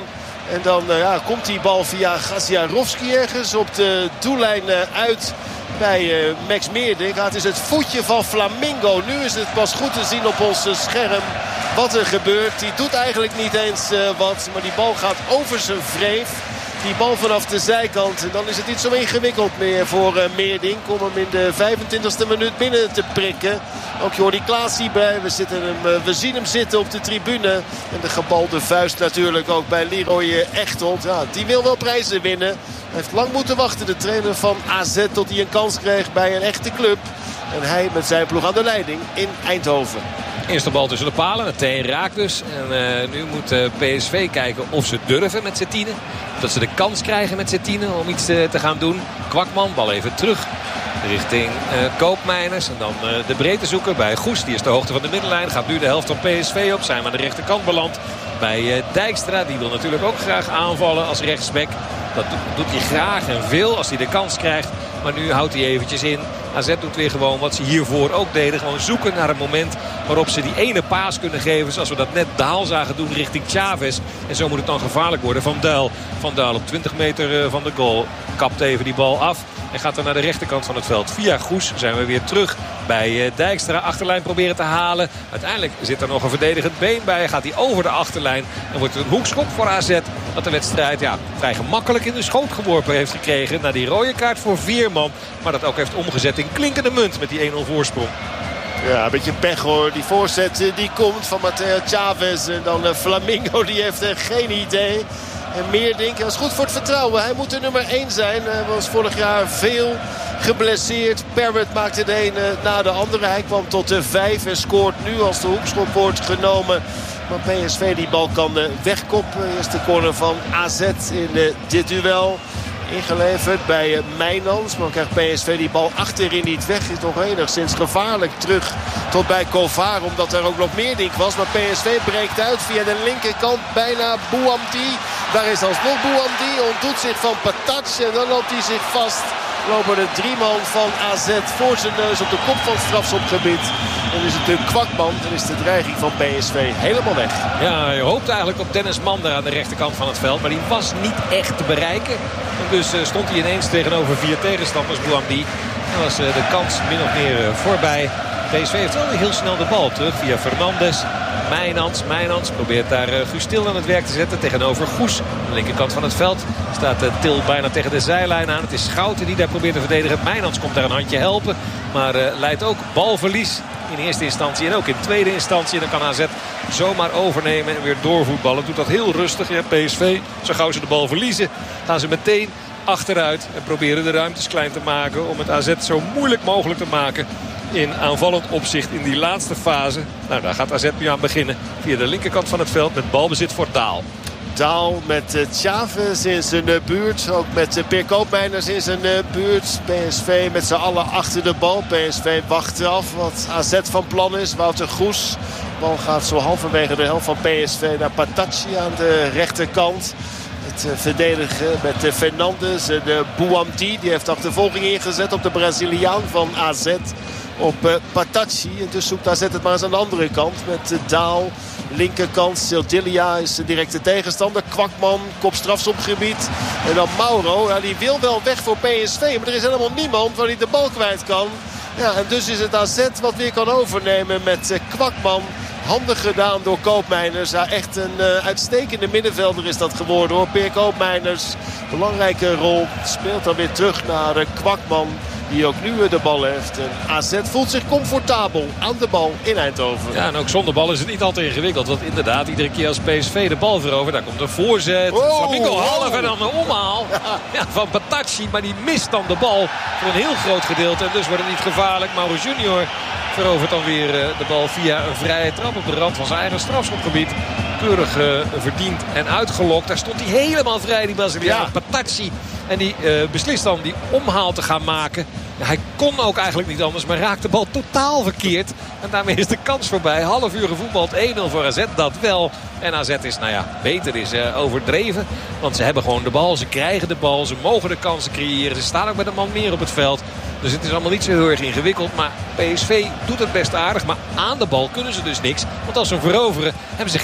En dan uh, ja, komt die bal via Gaziarovski ergens op de doellijn uh, uit bij uh, Max Meerdink. Ja, het is het voetje van Flamingo. Nu is het pas goed te zien op ons scherm wat er gebeurt. Die doet eigenlijk niet eens uh, wat. Maar die bal gaat over zijn wreef. Die bal vanaf de zijkant. En dan is het niet zo ingewikkeld meer voor uh, Meerdink om hem in de vijfentwintigste minuut binnen te prikken. Ook Jordi Klaas hierbij. We, zitten hem, uh, we zien hem zitten op de tribune. En de gebalde vuist natuurlijk ook bij Leroy Echtold. Ja, die wil wel prijzen winnen. Hij heeft lang moeten wachten, de trainer van A Z, tot hij een kans kreeg bij een echte club. En hij met zijn ploeg aan de leiding in Eindhoven. Eerste bal tussen de palen, meteen raakt dus. En uh, nu moet uh, P S V kijken of ze durven met z'n tienen. Dat ze de kans krijgen met z'n tienen om iets te, te gaan doen. Kwakman, bal even terug richting uh, Koopmeiners. En dan uh, de breedte zoeken bij Goes. Die is de hoogte van de middenlijn. Gaat nu de helft van P S V op. Zijn we aan de rechterkant beland bij uh, Dijkstra. Die wil natuurlijk ook graag aanvallen als rechtsback. Dat doet hij graag en veel als hij de kans krijgt. Maar nu houdt hij eventjes in. A Z doet weer gewoon wat ze hiervoor ook deden. Gewoon zoeken naar een moment waarop ze die ene paas kunnen geven. Zoals we dat net Daal zagen doen richting Chavez. En zo moet het dan gevaarlijk worden. Van Duil. Van Duil op twintig meter van de goal. Kapt even die bal af. En gaat dan naar de rechterkant van het veld. Via Goes zijn we weer terug bij Dijkstra. Achterlijn proberen te halen. Uiteindelijk zit er nog een verdedigend been bij. Gaat hij over de achterlijn. En wordt het een hoekschop voor A Z. Dat de wedstrijd ja, vrij gemakkelijk in de schoot geworpen heeft gekregen. Na die rode kaart voor Veerman. Maar dat ook heeft omgezet in klinkende munt met die één nul voorsprong. Ja, een beetje pech hoor. Die voorzet die komt van Mateo Chavez. En dan uh, Flamingo, die heeft uh, geen idee. En Meerdink, dat is goed voor het vertrouwen. Hij moet de nummer één zijn. Hij was vorig jaar veel geblesseerd. Parrott maakte de ene na de andere. Hij kwam tot de vijf en scoort nu als de hoekschop wordt genomen. Maar P S V die bal kan wegkoppen. Eerste corner van A Z in uh, dit duel. Ingeleverd bij Mijnans. Maar dan krijgt P S V die bal achterin niet weg. Is nog enigszins gevaarlijk terug tot bij Kovar. Omdat er ook nog Meerdink was. Maar P S V breekt uit via de linkerkant. Bijna Bouamdi. Daar is alsnog Bouamdi. Ontdoet zich van Patac. En dan loopt hij zich vast. Lopen de drie man van A Z voor zijn neus op de kop van het strafschopgebied. Dan is het een Kwakman. Dan is de dreiging van P S V helemaal weg. Ja, je hoopt eigenlijk op Dennis Mander aan de rechterkant van het veld. Maar die was niet echt te bereiken. En dus uh, stond hij ineens tegenover vier tegenstanders. Bouamdi. Dan was uh, de kans min of meer uh, voorbij. P S V heeft wel heel snel de bal terug via Fernandes. Mijnans, Mijnans probeert daar uh, Guus Til aan het werk te zetten tegenover Goes. Aan de linkerkant van het veld staat uh, Til bijna tegen de zijlijn aan. Het is Schouten die daar probeert te verdedigen. Mijnans komt daar een handje helpen. Maar uh, leidt ook balverlies in eerste instantie en ook in tweede instantie. En dan kan A Z zomaar overnemen en weer doorvoetballen. Doet dat heel rustig. Ja, P S V, zo gauw ze de bal verliezen, gaan ze meteen achteruit. En proberen de ruimtes klein te maken om het A Z zo moeilijk mogelijk te maken in aanvallend opzicht in die laatste fase. Nou, daar gaat A Z nu aan beginnen. Via de linkerkant van het veld met balbezit voor Daal. Daal met uh, Chavez in zijn uh, buurt. Ook met uh, Peer Koopmeiners in zijn uh, buurt. P S V met z'n allen achter de bal. P S V wacht af wat A Z van plan is. Wouter Goes. De bal gaat zo halverwege de helft van P S V naar Patacci aan de rechterkant. Het uh, verdedigen met uh, Fernandes en uh, Bouamdi. Die heeft achtervolging ingezet op de Braziliaan van A Z. Op uh, Patacci. En dus zoekt A Z het maar eens aan de andere kant. Met uh, Daal. Linkerkant. Sildilia is de directe tegenstander. Kwakman. Kop strafschopgebied. En dan Mauro. Ja, die wil wel weg voor P S V. Maar er is helemaal niemand waar hij de bal kwijt kan. Ja, en dus is het A Z wat weer kan overnemen met uh, Kwakman. Handig gedaan door Koopmeiners. Ja, echt een uh, uitstekende middenvelder is dat geworden hoor. Peer Koopmeiners. Belangrijke rol. Speelt dan weer terug naar uh, Kwakman. Die ook nu de bal heeft. En A Z voelt zich comfortabel aan de bal in Eindhoven. Ja, en ook zonder bal is het niet altijd ingewikkeld. Want inderdaad, iedere keer als P S V de bal verovert, daar komt een voorzet. Oh, Flamingo half oh. en dan een omhaal ja. Ja, van Patacci. Maar die mist dan de bal voor een heel groot gedeelte. En dus wordt het niet gevaarlijk. Mauro Junior verovert dan weer de bal via een vrije trap op de rand van zijn eigen strafschopgebied. Keurig uh, verdiend en uitgelokt. Daar stond hij helemaal vrij, die Braziliaan. Ja. Patacci. En die uh, beslist dan die omhaal te gaan maken. Ja, hij kon ook eigenlijk niet anders, maar raakt de bal totaal verkeerd. En daarmee is de kans voorbij. Half uur gevoetbald, één nul voor A Z, dat wel. En A Z is, nou ja, beter is uh, overdreven. Want ze hebben gewoon de bal, ze krijgen de bal, ze mogen de kansen creëren. Ze staan ook met een man meer op het veld. Dus het is allemaal niet zo heel erg ingewikkeld. Maar P S V doet het best aardig. Maar aan de bal kunnen ze dus niks. Want als ze hem veroveren, hebben ze geen diepte.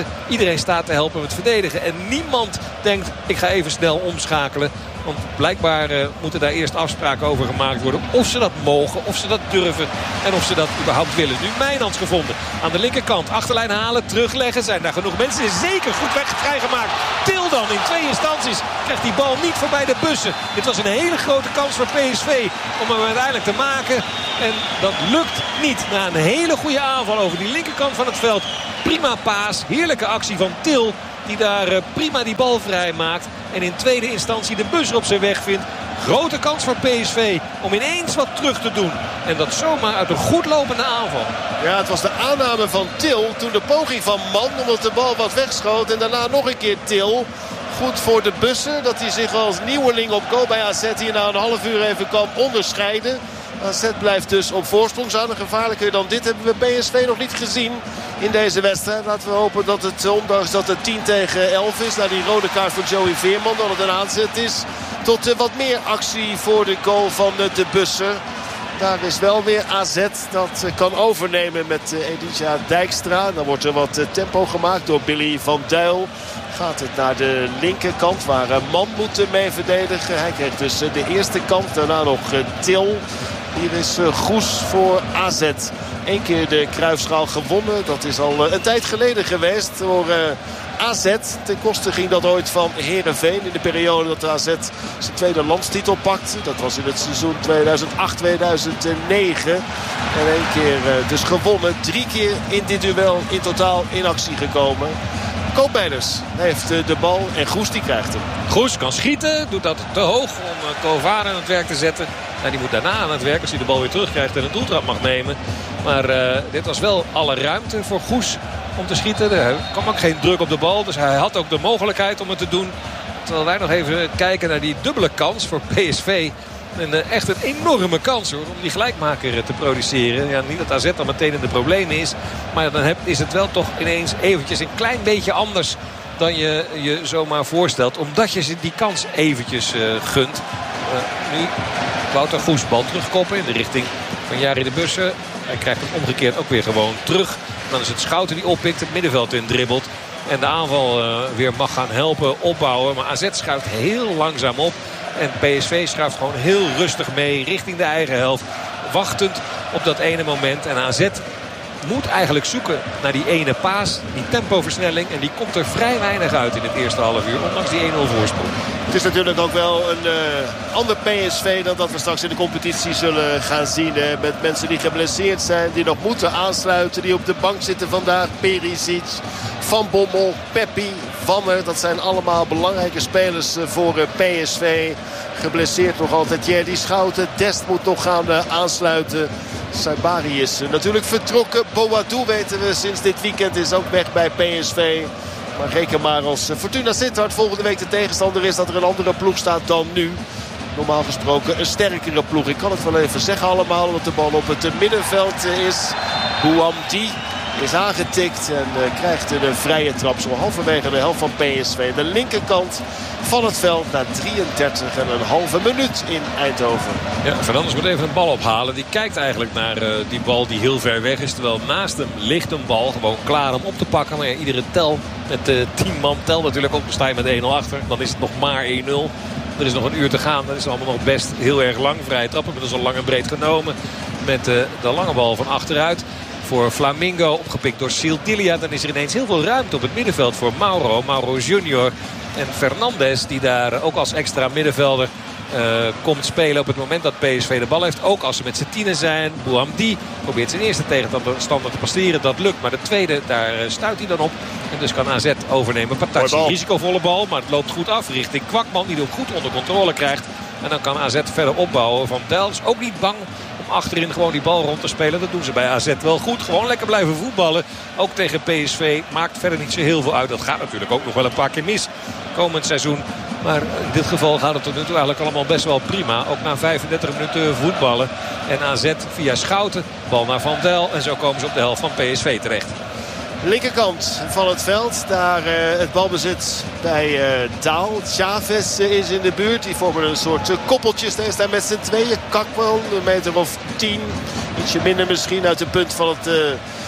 schieten. Iedereen staat te helpen met verdedigen. En niemand denkt, ik ga even snel omschakelen. Want blijkbaar uh, moeten daar eerst afspraken over gemaakt worden. Of ze dat mogen, of ze dat durven en of ze dat überhaupt willen. Nu Mijnans gevonden. Aan de linkerkant. Achterlijn halen, terugleggen. Zijn daar genoeg mensen? Is zeker goed weggemaakt. Til dan in twee instanties. Krijgt die bal niet voorbij de bussen. Dit was een hele grote kans voor P S V om hem uiteindelijk te maken. En dat lukt niet. Na een hele goede aanval over die linkerkant van het veld. Prima paas. Heerlijke actie van Til. Die daar uh, prima die bal vrij maakt. En in tweede instantie de bus op zijn weg vindt. Grote kans voor P S V om ineens wat terug te doen. En dat zomaar uit een goed lopende aanval. Ja, het was de aanname van Til. Toen de poging van Man omdat de bal wat wegschoot. En daarna nog een keer Til. Goed voor de bussen. Dat hij zich als nieuweling op goal bij A Z hier na een half uur even kan onderscheiden. A Z blijft dus op voorsprong. Zouden gevaarlijker dan dit hebben we P S V nog niet gezien in deze wedstrijd. Laten we hopen dat het, ondanks dat het tien tegen elf is, na die rode kaart voor Joey Veerman, dat het een aanzet is tot uh, wat meer actie voor de goal van uh, de Bussen. Daar is wel weer A Z dat uh, kan overnemen met uh, Elijah Dijkstra. Dan wordt er wat uh, tempo gemaakt door Billy van Duil. Gaat het naar de linkerkant waar uh, Man moet mee verdedigen. Hij krijgt dus uh, de eerste kant. Daarna nog uh, Til. Hier is uh, Goes voor A Z. Eén keer de Cruijffschaal gewonnen. Dat is al uh, een tijd geleden geweest door uh, A Z. Ten koste ging dat ooit van Heerenveen. In de periode dat A Z zijn tweede landstitel pakte. Dat was in het seizoen tweeduizend acht tweeduizend negen. En één keer uh, dus gewonnen. Drie keer in dit duel in totaal in actie gekomen. Koopmeiners heeft de bal en Goes die krijgt hem. Goes kan schieten, doet dat te hoog om Kovar aan het werk te zetten. En die moet daarna aan het werk als hij de bal weer terugkrijgt en een doeltrap mag nemen. Maar uh, dit was wel alle ruimte voor Goes om te schieten. Er kwam ook geen druk op de bal, dus hij had ook de mogelijkheid om het te doen. Terwijl wij nog even kijken naar die dubbele kans voor P S V. En uh, echt een enorme kans hoor, om die gelijkmaker uh, te produceren. Ja, niet dat A Z dan meteen in de problemen is. Maar dan heb, is het wel toch ineens eventjes een klein beetje anders dan je je zomaar voorstelt. Omdat je ze die kans eventjes uh, gunt. Uh, nu Wouter Goes bal terugkoppen in de richting van Jari de Bussen. Hij krijgt hem omgekeerd ook weer gewoon terug. Dan is het Schouten die oppikt, het middenveld in dribbelt. En de aanval uh, weer mag gaan helpen, opbouwen. Maar A Z schuift heel langzaam op. En P S V schuift gewoon heel rustig mee richting de eigen helft. Wachtend op dat ene moment. En A Z moet eigenlijk zoeken naar die ene paas. Die tempoversnelling. En die komt er vrij weinig uit in het eerste half uur. Ondanks die één nul voorsprong. Het is natuurlijk ook wel een uh, ander P S V dan dat we straks in de competitie zullen gaan zien. Uh, met mensen die geblesseerd zijn. Die nog moeten aansluiten. Die op de bank zitten vandaag. Perisic, Van Bommel, Peppi, Wanner. Dat zijn allemaal belangrijke spelers uh, voor uh, P S V. Geblesseerd nog altijd Jerdy Schouten. Dest moet nog gaan uh, aansluiten. Saibari is uh, natuurlijk vertrokken. Boadou weten we sinds dit weekend is ook weg bij P S V. Maar reken maar als Fortuna Sittard volgende week de tegenstander is dat er een andere ploeg staat dan nu. Normaal gesproken een sterkere ploeg. Ik kan het wel even zeggen allemaal. Want de bal op het middenveld is. Bouamdi is aangetikt en uh, krijgt een vrije trap. Zo halverwege de helft van P S V. De linkerkant van het veld na drieëndertig en een halve minuut in Eindhoven. Ja, Fernandes moet even een bal ophalen. Die kijkt eigenlijk naar uh, die bal die heel ver weg is. Terwijl naast hem ligt een bal gewoon klaar om op te pakken. Maar ja, iedere tel met uh, tien man tel natuurlijk ook. Sta je met één nul achter. Dan is het nog maar één nul. Er is nog een uur te gaan. Dat is allemaal nog best heel erg lang. Vrije trap hebben we dus al lang en breed genomen. Met uh, de lange bal van achteruit. Voor Flamingo opgepikt door Sildilia. Dan is er ineens heel veel ruimte op het middenveld voor Mauro. Mauro junior en Fernandes die daar ook als extra middenvelder uh, komt spelen op het moment dat P S V de bal heeft. Ook als ze met z'n tienen zijn. Bouamdi probeert zijn eerste tegenstander te passeren. Dat lukt, maar de tweede, daar stuit hij dan op. En dus kan A Z overnemen. Patacci, risicovolle bal, maar het loopt goed af richting Kwakman. Die het ook goed onder controle krijgt. En dan kan A Z verder opbouwen. Van Del is ook niet bang om achterin gewoon die bal rond te spelen. Dat doen ze bij A Z wel goed. Gewoon lekker blijven voetballen. Ook tegen P S V maakt verder niet zo heel veel uit. Dat gaat natuurlijk ook nog wel een paar keer mis komend seizoen. Maar in dit geval gaat het tot nu toe eigenlijk allemaal best wel prima. Ook na vijfendertig minuten voetballen. En A Z via Schouten. Bal naar Van Del. En zo komen ze op de helft van P S V terecht. Linkerkant van het veld. Daar uh, het balbezit bij uh, Daal. Chavez uh, is in de buurt. Die vormen een soort uh, koppeltjes. Daar is daar met z'n tweeën. Kakman, een meter of tien. Ietsje minder misschien uit het punt van het uh,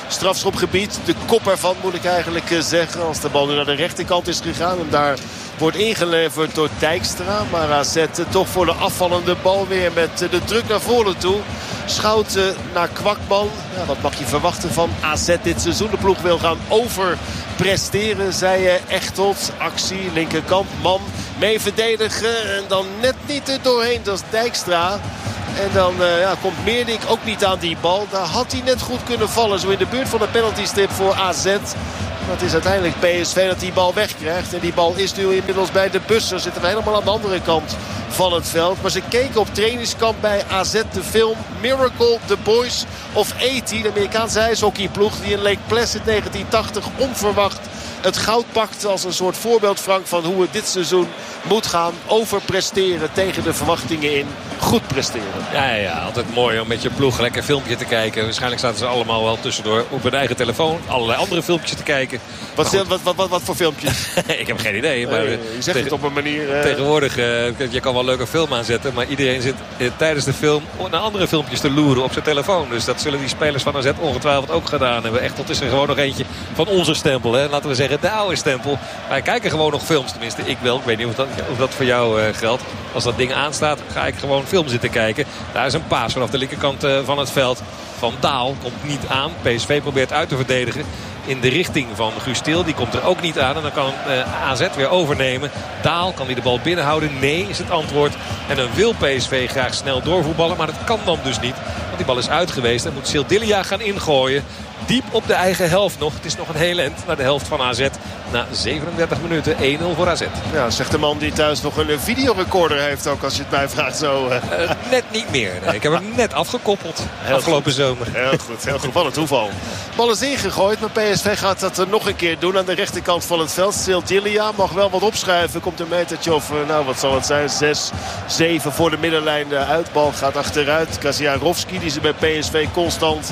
strafschopgebied. De kop ervan moet ik eigenlijk zeggen. Als de bal nu naar de rechterkant is gegaan. En daar wordt ingeleverd door Dijkstra. Maar A Z toch voor de afvallende bal weer met de druk naar voren toe. Schouten naar Kwakman. Ja, wat mag je verwachten van A Z dit seizoen? De ploeg wil gaan overpresteren, zei Echtelt. Actie, linkerkant, man mee verdedigen. En dan net niet er doorheen, dat is Dijkstra. En dan uh, ja, komt Meerdink ook niet aan die bal. Daar had hij net goed kunnen vallen. Zo in de buurt van de penaltystip voor A Z. Maar het is uiteindelijk P S V dat die bal wegkrijgt. En die bal is nu inmiddels bij de bussen. Zitten we helemaal aan de andere kant van het veld. Maar ze keken op trainingskamp bij A Z de film Miracle, The Boys of tachtig. De Amerikaanse ijshockeyploeg die in Lake Placid negentien tachtig onverwacht het goud pakt als een soort voorbeeld, Frank, van hoe het dit seizoen moet gaan. Overpresteren tegen de verwachtingen in. Goed presteren. Ja, ja, ja, altijd mooi om met je ploeg lekker filmpje te kijken. Waarschijnlijk zaten ze allemaal wel tussendoor op hun eigen telefoon allerlei andere filmpjes te kijken. Wat, wat, wat, wat, wat voor filmpjes? Ik heb geen idee. Maar nee, je zegt tegen, het op een manier... Uh... Tegenwoordig, uh, je kan wel een leuke film aanzetten. Maar iedereen zit uh, tijdens de film naar andere filmpjes te loeren op zijn telefoon. Dus dat zullen die spelers van A Z ongetwijfeld ook gedaan hebben. Echt, dat is er gewoon nog eentje van onze stempel. Hè? Laten we zeggen, de oude stempel. Wij kijken gewoon nog films. Tenminste, ik wel. Ik weet niet of dat, of dat voor jou uh, geldt. Als dat ding aanstaat, ga ik gewoon film zitten kijken. Daar is een paas vanaf de linkerkant uh, van het veld. Van Daal komt niet aan. P S V probeert uit te verdedigen in de richting van Guus Til. Die komt er ook niet aan. En dan kan uh, A Z weer overnemen. Daal, kan hij de bal binnenhouden? Nee, is het antwoord. En dan wil P S V graag snel doorvoetballen. Maar dat kan dan dus niet. Want die bal is uit geweest. En moet Sildilia gaan ingooien. Diep op de eigen helft nog. Het is nog een heel eind naar de helft van A Z. Na zevenendertig minuten één nul voor A Z. Ja, zegt de man die thuis nog een videorecorder heeft ook, als je het mij vraagt zo. Uh... Uh, net niet meer. Nee. Ik heb hem net afgekoppeld. Heel afgelopen goed. zomer. Heel goed, heel goed. Wat een toeval. Bal is ingegooid, maar P S V gaat dat uh, nog een keer doen aan de rechterkant van het veld. Sildilia mag wel wat opschuiven. Komt een metertje of, uh, nou wat zal het zijn, zes, zeven voor de middenlijn uh, uit. Bal gaat achteruit. Kaziarovski, die ze bij P S V constant...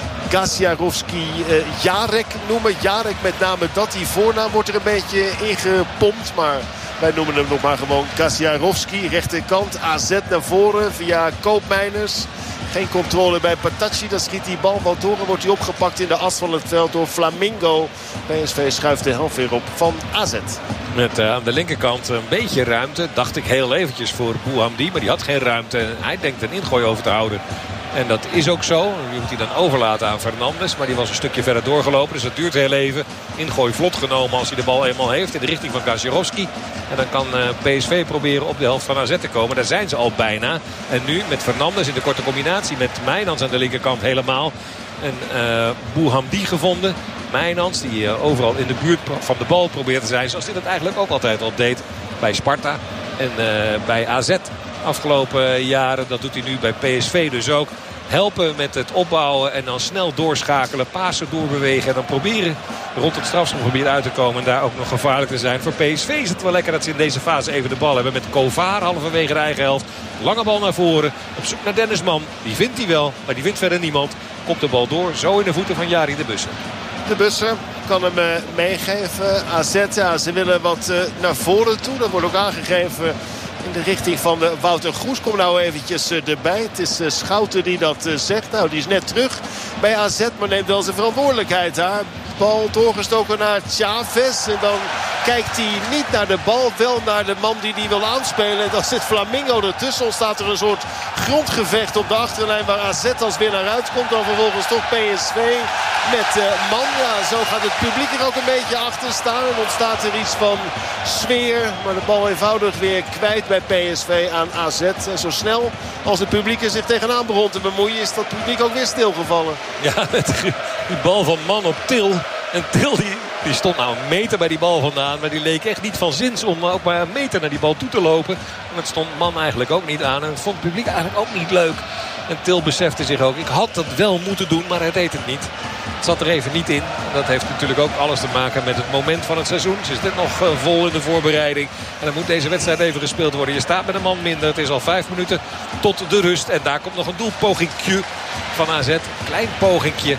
Kaziarovski uh, Jarek noemen. Jarek met name dat. Die voornaam wordt er een beetje ingepompt. Maar wij noemen hem nog maar gewoon Kaziarovski. Rechterkant A Z naar voren via Koopmeiners. Geen controle bij Patacci. Dan schiet die bal wel door en wordt hij opgepakt in de as van het veld door Flamingo. P S V schuift de helft weer op van A Z. Met uh, aan de linkerkant een beetje ruimte. Dacht ik heel eventjes voor Bouhamdi. Maar die had geen ruimte. Hij denkt een ingooi over te houden. En dat is ook zo. Die moet hij dan overlaten aan Fernandes. Maar die was een stukje verder doorgelopen. Dus dat duurt heel even. Ingooi vlot genomen als hij de bal eenmaal heeft. In de richting van Kaziarovski. En dan kan uh, P S V proberen op de helft van A Z te komen. Daar zijn ze al bijna. En nu met Fernandes in de korte combinatie. Met Mijnans aan de linkerkant helemaal. En uh, Bouhamdi gevonden. Mijnans die uh, overal in de buurt van de bal probeert te zijn. Zoals hij dat eigenlijk ook altijd al deed bij Sparta. En uh, bij A Z. Afgelopen jaren, dat doet hij nu bij P S V dus ook. Helpen met het opbouwen en dan snel doorschakelen. Pasen doorbewegen en dan proberen rond het strafschopgebied uit te komen. En daar ook nog gevaarlijk te zijn. Voor P S V is het wel lekker dat ze in deze fase even de bal hebben. Met Kovar halverwege de eigen helft. Lange bal naar voren. Op zoek naar Dennis Man. Die vindt hij wel, maar die vindt verder niemand. Komt de bal door. Zo in de voeten van Jari de Bussen. De Bussen kan hem uh, meegeven. A Z, ja, ze willen wat uh, naar voren toe. Dat wordt ook aangegeven in de richting van de Wouter Goes. Kom nou eventjes uh, erbij. Het is uh, Schouten die dat uh, zegt. Nou, die is net terug bij A Z, maar neemt wel zijn verantwoordelijkheid daar. Bal doorgestoken naar Chavez. En dan kijkt hij niet naar de bal, wel naar de man die die wil aanspelen. En dan zit Flamingo ertussen. Ontstaat er een soort grondgevecht op de achterlijn waar A Z als winnaar uitkomt. Dan vervolgens toch P S V met uh, man. Ja, zo gaat het publiek er ook een beetje achter staan. En ontstaat er iets van sfeer. Maar de bal eenvoudig weer kwijt bij P S V aan A Z. En zo snel als het publiek er zich tegenaan begon te bemoeien, is dat publiek ook weer stilgevallen. Ja, met die bal van Man op Til. En Til die, die stond nou een meter bij die bal vandaan. Maar die leek echt niet van zins om ook maar een meter naar die bal toe te lopen. En dat stond Man eigenlijk ook niet aan. En dat vond het publiek eigenlijk ook niet leuk. En Til besefte zich ook, ik had dat wel moeten doen, maar hij deed het niet. Het zat er even niet in. Dat heeft natuurlijk ook alles te maken met het moment van het seizoen. Ze is net nog vol in de voorbereiding. En dan moet deze wedstrijd even gespeeld worden. Je staat met een man minder. Het is al vijf minuten tot de rust. En daar komt nog een doelpogingje van A Z. Klein pogingje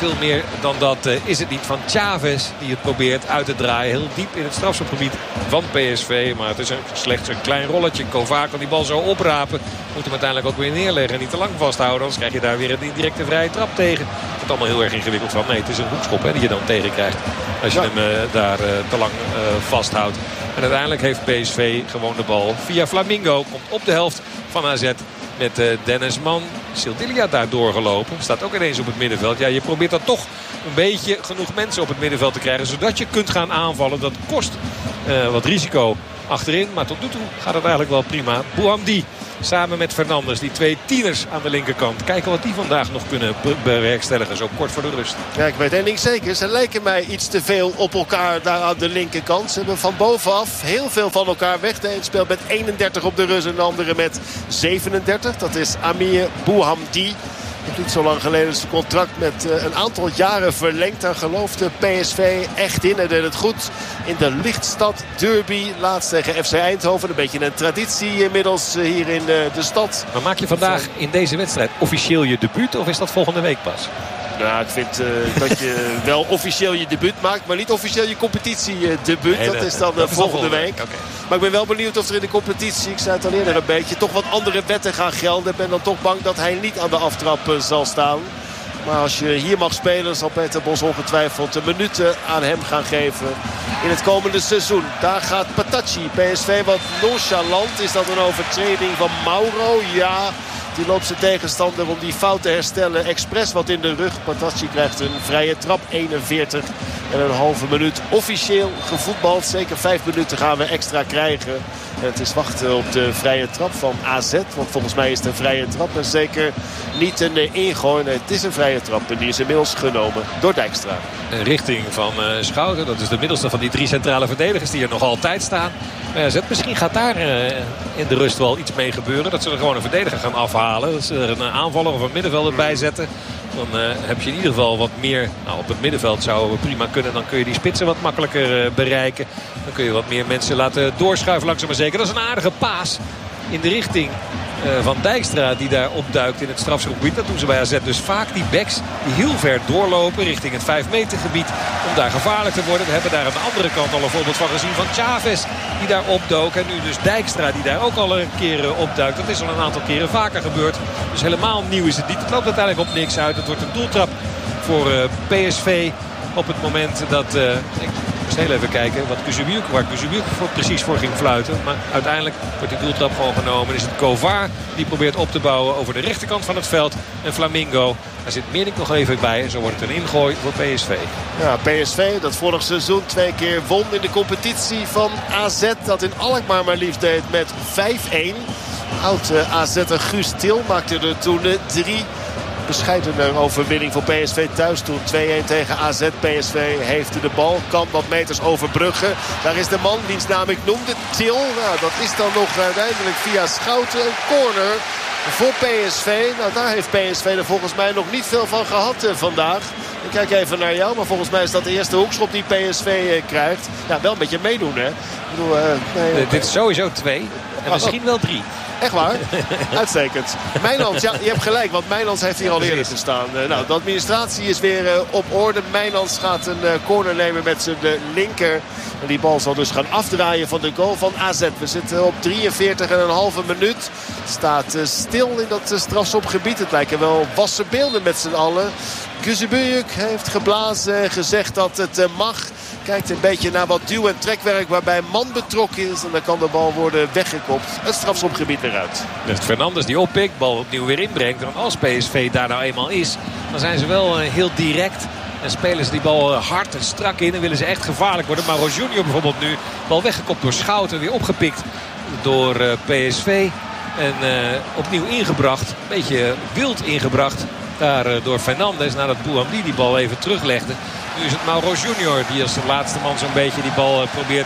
veel meer dan dat uh, is het niet van Chavez die het probeert uit te draaien. Heel diep in het strafschopgebied van P S V. Maar het is een, slechts een klein rolletje. Kovac kan die bal zo oprapen. Moet hem uiteindelijk ook weer neerleggen en niet te lang vasthouden. Anders krijg je daar weer een indirecte vrije trap tegen. Het is allemaal heel erg ingewikkeld van. Nee, het is een hoekschop hè, die je dan tegenkrijgt. Als je ja. hem uh, daar uh, te lang uh, vasthoudt. En uiteindelijk heeft P S V gewoon de bal via Flamingo. Komt op de helft van A Z. Met uh, Dennis Mann. Sildilia daar doorgelopen. Staat ook ineens op het middenveld. Ja, je probeert dan toch een beetje genoeg mensen op het middenveld te krijgen. Zodat je kunt gaan aanvallen. Dat kost uh, wat risico achterin. Maar tot nu toe gaat het eigenlijk wel prima. Bouhamdi samen met Fernandes. Die twee tieners aan de linkerkant. Kijken wat die vandaag nog kunnen bewerkstelligen. Zo kort voor de rust. Ja, ik weet één ding zeker. Ze lijken mij iets te veel op elkaar daar aan de linkerkant. Ze hebben van bovenaf heel veel van elkaar weg. De een speelt met eenendertig op de rust en de andere met zevenendertig. Dat is Amir Bouhamdi. Nog niet zo lang geleden zijn contract met uh, een aantal jaren verlengd. Daar geloofde P S V echt in. Hij deed het goed in de Lichtstad Derby. Laatst tegen F C Eindhoven. Een beetje een traditie inmiddels uh, hier in uh, de stad. Maar maak je vandaag in deze wedstrijd officieel je debuut of is dat volgende week pas? Nou, ik vind uh, dat je wel officieel je debuut maakt, maar niet officieel je competitiedebuut. Nee, dat is dan uh, dat volgende, volgende week. week. Okay. Maar ik ben wel benieuwd of er in de competitie, ik zei het al eerder een beetje, toch wat andere wetten gaan gelden. Ik ben dan toch bang dat hij niet aan de aftrap uh, zal staan. Maar als je hier mag spelen, zal Peter Bos ongetwijfeld de minuten aan hem gaan geven in het komende seizoen. Daar gaat Patacci. P S V wat nonchalant. Is dat een overtreding van Mauro? Ja. Die loopt zijn tegenstander om die fout te herstellen. Expres wat in de rug. Patacci krijgt een vrije trap. eenenveertig en een halve minuut officieel gevoetbald. Zeker vijf minuten gaan we extra krijgen. En het is wachten op de vrije trap van A Z. Want volgens mij is het een vrije trap. En zeker niet een ingooi. Nee, het is een vrije trap. En die is inmiddels genomen door Dijkstra. Een richting van uh, Schouten. Dat is de middelste van die drie centrale verdedigers die er nog altijd staan. Maar A Z, misschien gaat daar uh, in de rust wel iets mee gebeuren. Dat ze er gewoon een verdediger gaan afhalen. Dat ze er een aanvaller of een middenvelder bij zetten. Dan uh, heb je in ieder geval wat meer. Nou, op het middenveld zou prima kunnen. Dan kun je die spitsen wat makkelijker uh, bereiken. Dan kun je wat meer mensen laten doorschuiven langzaam maar zeker. Dat is een aardige paas in de richting uh, van Dijkstra die daar opduikt in het strafschopgebied. Dat doen ze bij A Z dus vaak. Die backs die heel ver doorlopen richting het vijf meter gebied om daar gevaarlijk te worden. We hebben daar aan de andere kant al een voorbeeld van gezien van Chavez die daar opdook. En nu dus Dijkstra die daar ook al een keer uh, opduikt. Dat is al een aantal keren vaker gebeurd. Dus helemaal nieuw is het niet. Het loopt uiteindelijk op niks uit. Het wordt een doeltrap voor uh, P S V op het moment dat... Uh, ik heel even kijken wat Kuzubiuk, waar Kuzubiuk voor, precies voor ging fluiten. Maar uiteindelijk wordt die doeltrap gewoon genomen. Is het Kovar die probeert op te bouwen over de rechterkant van het veld. En Flamingo, daar zit Meerink nog even bij. En zo wordt het een ingooi voor P S V. Ja, P S V dat vorig seizoen twee keer won in de competitie van A Z. Dat in Alkmaar maar liefst deed met vijf-een. Oud uh, A Z'er Guus Til maakte er toen uh, drie. Bescheidene overwinning voor P S V thuis. Toen twee-een tegen A Z. P S V heeft de bal. Kan wat meters overbruggen. Daar is de man wiens naam ik noemde. Til. Nou, dat is dan nog uiteindelijk via Schouten een corner voor P S V. Nou, daar heeft P S V er volgens mij nog niet veel van gehad uh, vandaag. Ik kijk even naar jou. Maar volgens mij is dat de eerste hoekschop die P S V uh, krijgt. Ja, wel een beetje meedoen, hè. Ik bedoel, uh, nee, okay. Dit is sowieso twee. En misschien wel drie. Echt waar? Uitstekend. Mijnans, ja, je hebt gelijk, want Mijnans heeft hier al eerder te staan. Uh, nou, de administratie is weer uh, op orde. Mijnans gaat een uh, corner nemen met zijn uh, linker. En die bal zal dus gaan afdraaien van de goal van A Z. We zitten op drieënveertig en een halve minuut. Het staat uh, stil in dat uh, strafschopgebied. Het lijken wel wassen beelden met z'n allen. Kuzubiuk heeft geblazen en gezegd dat het uh, mag. Kijkt een beetje naar wat duw- en trekwerk waarbij man betrokken is. En dan kan de bal worden weggekopt. Het strafschopgebied eruit. Dus Fernandes die oppikt, bal opnieuw weer inbrengt. En als P S V daar nou eenmaal is, dan zijn ze wel heel direct. En spelen ze die bal hard en strak in. En willen ze echt gevaarlijk worden. Maar Junior bijvoorbeeld nu, bal weggekopt door Schouten. Weer opgepikt door P S V. En uh, opnieuw ingebracht. Een beetje wild ingebracht. Daar uh, door Fernandes nadat Bouhamdi die bal even teruglegde. Nu is het Mauro Junior die als de laatste man zo'n beetje die bal uh, probeert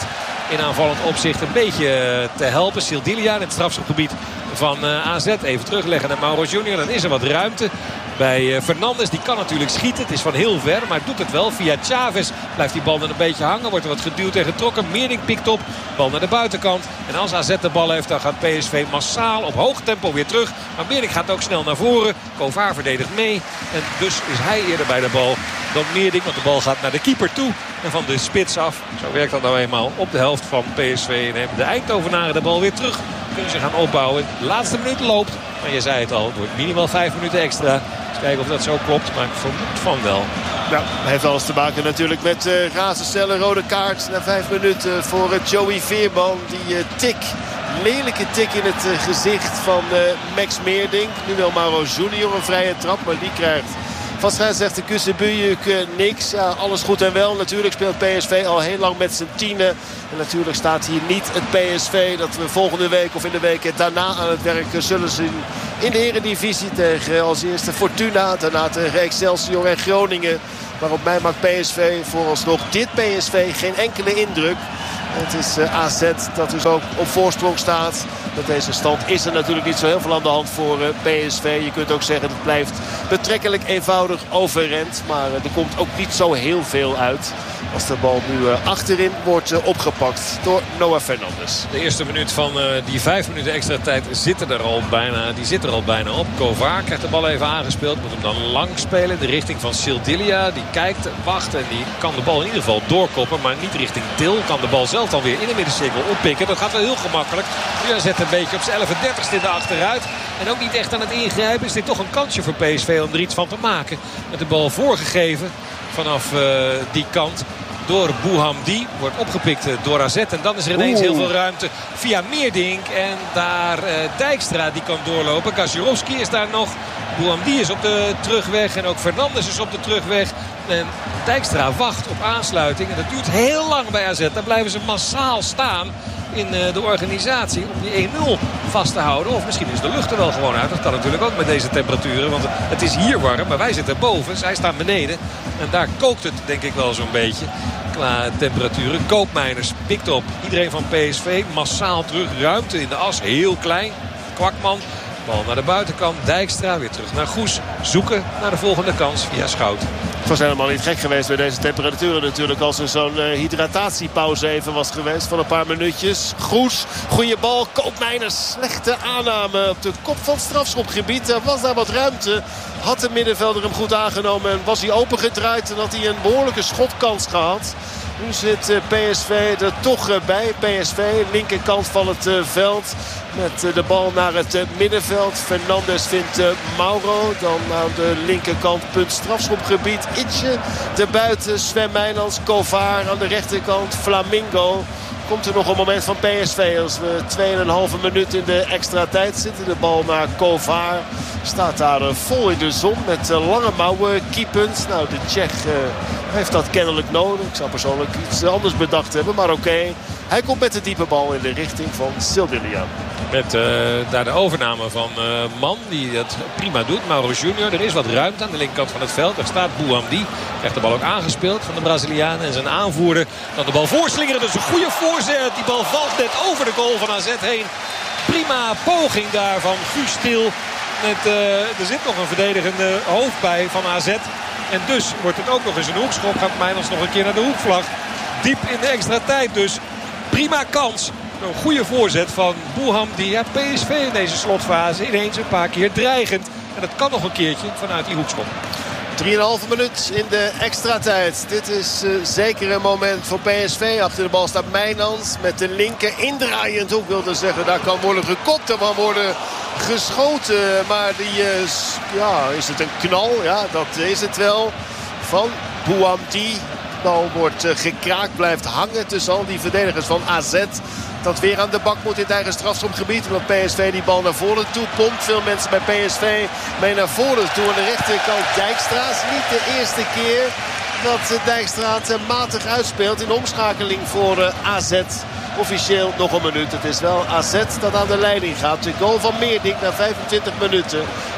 in aanvallend opzicht een beetje te helpen. Sildilia in het strafschopgebied van uh, A Z. Even terugleggen naar Mauro Junior. Dan is er wat ruimte bij uh, Fernandes. Die kan natuurlijk schieten. Het is van heel ver, maar doet het wel. Via Chavez blijft die bal dan een beetje hangen. Wordt er wat geduwd en getrokken. Meerding pikt op. Bal naar de buitenkant. En als A Z de bal heeft, dan gaat P S V massaal op hoog tempo weer terug. Maar Meerding gaat ook snel naar voren. Kovaar verdedigt mee. En dus is hij eerder bij de bal dan Meerding. Want de bal gaat naar de keeper toe. En van de spits af. Zo werkt dat nou eenmaal op de helft van P S V. En hebben de Eindhovenaren de bal weer terug. Kunnen ze gaan opbouwen. De laatste minuut loopt. Maar je zei het al, het wordt minimaal vijf minuten extra. Eens kijken of dat zo klopt. Maar ik vermoed van wel. Nou, hij heeft alles te maken natuurlijk met uh, razendsnelle rode kaart. Na vijf minuten voor uh, Joey Veerman. Die uh, tik, lelijke tik in het uh, gezicht van uh, Max Meerdink. Nu wel Mauro Junior een vrije trap, maar die krijgt van scheidsrechter Kusebujuk uh, niks. Ja, alles goed en wel. Natuurlijk speelt P S V al heel lang met zijn tienen. En natuurlijk staat hier niet het P S V dat we volgende week of in de weken daarna aan het werk uh, zullen zien. In de Eredivisie tegen als eerste Fortuna. Daarna tegen Excelsior en Groningen. Maar op mij maakt P S V vooralsnog dit P S V geen enkele indruk. Het is uh, A Z dat dus ook op voorsprong staat. Met deze stand is er natuurlijk niet zo heel veel aan de hand voor uh, P S V. Je kunt ook zeggen het blijft betrekkelijk eenvoudig overrend. Maar uh, er komt ook niet zo heel veel uit. Als de bal nu uh, achterin wordt uh, opgepakt door Noah Fernandes. De eerste minuut van uh, die vijf minuten extra tijd zitten er al bijna, die zit er al bijna op. Kovaar krijgt de bal even aangespeeld. Moet hem dan lang spelen in de richting van Sildilia. Die kijkt, wacht en die kan de bal in ieder geval doorkoppen. Maar niet richting Til. Kan de bal zelf dan weer in de middencirkel oppikken. Dat gaat wel heel gemakkelijk. Nu zet een beetje op zijn elf dertigste in de achteruit. En ook niet echt aan het ingrijpen. Is dit toch een kansje voor P S V om er iets van te maken. Met de bal voorgegeven vanaf uh, die kant. Door Bouhamdi. Wordt opgepikt door A Z. En dan is er ineens heel veel ruimte via Meerdink. En daar uh, Dijkstra die kan doorlopen. Kazirovski is daar nog. Bouhamdi is op de terugweg. En ook Fernandes is op de terugweg. En Dijkstra wacht op aansluiting. En dat duurt heel lang bij A Z. Daar blijven ze massaal staan in de organisatie om die één nul vast te houden. Of misschien is de lucht er wel gewoon uit. Dat kan natuurlijk ook met deze temperaturen. Want het is hier warm, maar wij zitten boven. Zij staan beneden. En daar kookt het denk ik wel zo'n beetje. Qua temperaturen. Koopmeiners pikt op. Iedereen van P S V massaal terug. Ruimte in de as. Heel klein. Kwakman. Bal naar de buitenkant. Dijkstra weer terug naar Goes. Zoeken naar de volgende kans via Schout. Het was helemaal niet gek geweest bij deze temperaturen natuurlijk. Als er zo'n uh, hydratatiepauze even was geweest van een paar minuutjes. Goes, goede bal. Koopmeiners, slechte aanname op de kop van het strafschopgebied. Er was daar wat ruimte. Had de middenvelder hem goed aangenomen en was hij opengedraaid. En had hij een behoorlijke schotkans gehad. Nu zit uh, P S V er toch uh, bij. P S V, linkerkant van het uh, veld. Met uh, de bal naar het uh, middenveld. Fernandes vindt uh, Mauro. Dan aan de linkerkant punt strafschopgebied. Ietsje erbuiten. Sven Meijlands, Kovaar aan de rechterkant. Flamingo. Komt er nog een moment van P S V als we twee en een halve minuut in de extra tijd zitten. De bal naar Kovaar. Staat daar uh, vol in de zon met uh, lange mouwen, kiepunt. Nou, de Tsjech uh, heeft dat kennelijk nodig. Ik zou persoonlijk iets anders bedacht hebben, maar oké. Okay. Hij komt met de diepe bal in de richting van Sildilia. Met uh, daar de overname van uh, Man die dat prima doet. Mauro Junior. Er is wat ruimte aan de linkerkant van het veld. Daar staat Bouhamdi. Krijgt de bal ook aangespeeld van de Braziliaan. En zijn aanvoerder dan de bal voorslingeren. Dus een goede voorzet. Die bal valt net over de goal van A Z heen. Prima poging daar van Guus Til. Met, uh, er zit nog een verdedigende hoofd bij van A Z. En dus wordt het ook nog eens een hoekschop. Gaat Meijlands nog een keer naar de hoekvlag. Diep in de extra tijd dus. Prima kans. Een goede voorzet van Bouhamdi. Ja, P S V in deze slotfase ineens een paar keer dreigend. En dat kan nog een keertje vanuit die hoekschop. drieënhalve minuut in de extra tijd. Dit is uh, zeker een moment voor P S V. Achter de bal staat Meijlands met de linker indraaiend hoek. Wilde zeggen, daar kan worden gekopt en kan worden geschoten. Maar die, uh, ja, is het een knal? Ja, dat is het wel. Van Bouhamdi. De bal wordt uh, gekraakt, blijft hangen tussen al die verdedigers van A Z. Dat weer aan de bak moet in het eigen strafschopgebied. Omdat P S V die bal naar voren toe pompt. Veel mensen bij P S V mee naar voren toe. Aan de rechterkant Dijkstra. Het is niet de eerste keer dat Dijkstra het matig uitspeelt in de omschakeling voor A Z. Officieel nog een minuut. Het is wel A Z dat aan de leiding gaat. De goal van Meerdink na vijfentwintig minuten.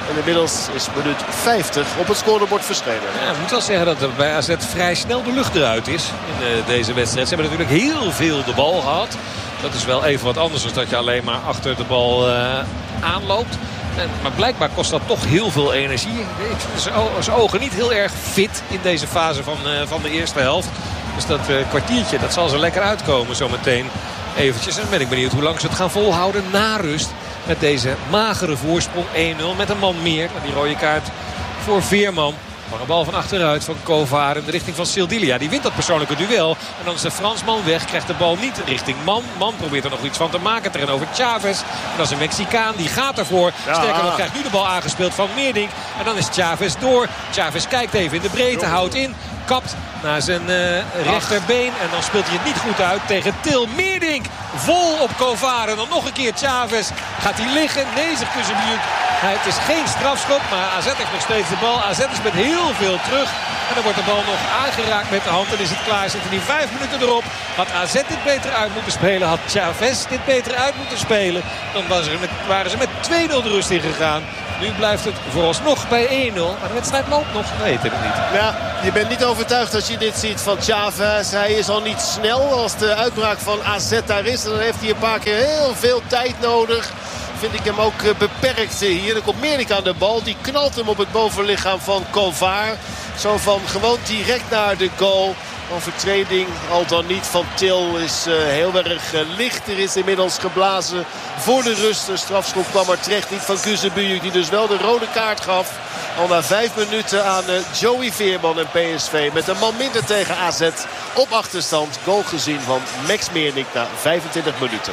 En inmiddels is minuut vijftig op het scorebord verschenen. Ja, ik moet wel zeggen dat er bij A Z vrij snel de lucht eruit is in uh, deze wedstrijd. Ze hebben natuurlijk heel veel de bal gehad. Dat is wel even wat anders dan dat je alleen maar achter de bal uh, aanloopt. En, maar blijkbaar kost dat toch heel veel energie. Ik vind zijn ogen niet heel erg fit in deze fase van, uh, van de eerste helft. Dus dat uh, kwartiertje, dat zal ze lekker uitkomen zometeen eventjes. En dan ben ik benieuwd hoe lang ze het gaan volhouden na rust. Met deze magere voorsprong één nul met een man meer. Die rode kaart voor Veerman. Maar een bal van achteruit van Kovar in de richting van Sildilia. Die wint dat persoonlijke duel. En dan is de Fransman weg. Krijgt de bal niet richting Man. Man probeert er nog iets van te maken tegenover Chavez. En dat is een Mexicaan. Die gaat ervoor. Ja. Sterker nog krijgt nu de bal aangespeeld van Meerdink. En dan is Chavez door. Chavez kijkt even in de breedte. Houdt in. Kapt naar zijn uh, rechterbeen. En dan speelt hij het niet goed uit tegen Til. Meerdink vol op Kovar. En dan nog een keer Chavez. Gaat hij liggen? Nee, zegt Kuzemiuk. Het is geen strafschop, maar A Z heeft nog steeds de bal. A Z is met heel veel terug. En dan wordt de bal nog aangeraakt met de hand. En is het klaar. Zitten die vijf minuten erop. Had A Z dit beter uit moeten spelen. Had Chavez dit beter uit moeten spelen. Dan was er met, waren ze met twee nul de rust ingegaan. Nu blijft het vooralsnog bij één nul. Maar de wedstrijd loopt nog. We weten het niet. Ja, je bent niet overtuigd als je dit ziet van Chavez. Hij is al niet snel als de uitbraak van A Z daar is. En dan heeft hij een paar keer heel veel tijd nodig. Vind ik hem ook beperkt hier. Dan komt Meerdink aan de bal. Die knalt hem op het bovenlichaam van Kovar. Zo van gewoon direct naar de goal. Overtreding al dan niet van Til is uh, heel erg uh, licht. Er is inmiddels geblazen voor de rust. De strafschop kwam er terecht niet van Kuzemiuk, die dus wel de rode kaart gaf. Al na vijf minuten aan uh, Joey Veerman en P S V. Met een man minder tegen A Z op achterstand. Goal gezien van Max Meerdink na vijfentwintig minuten.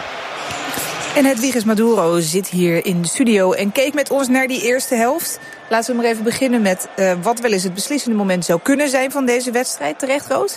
En Hedwiges Maduro zit hier in de studio en keek met ons naar die eerste helft. Laten we maar even beginnen met uh, wat wel eens het beslissende moment zou kunnen zijn van deze wedstrijd. Terecht, Rood?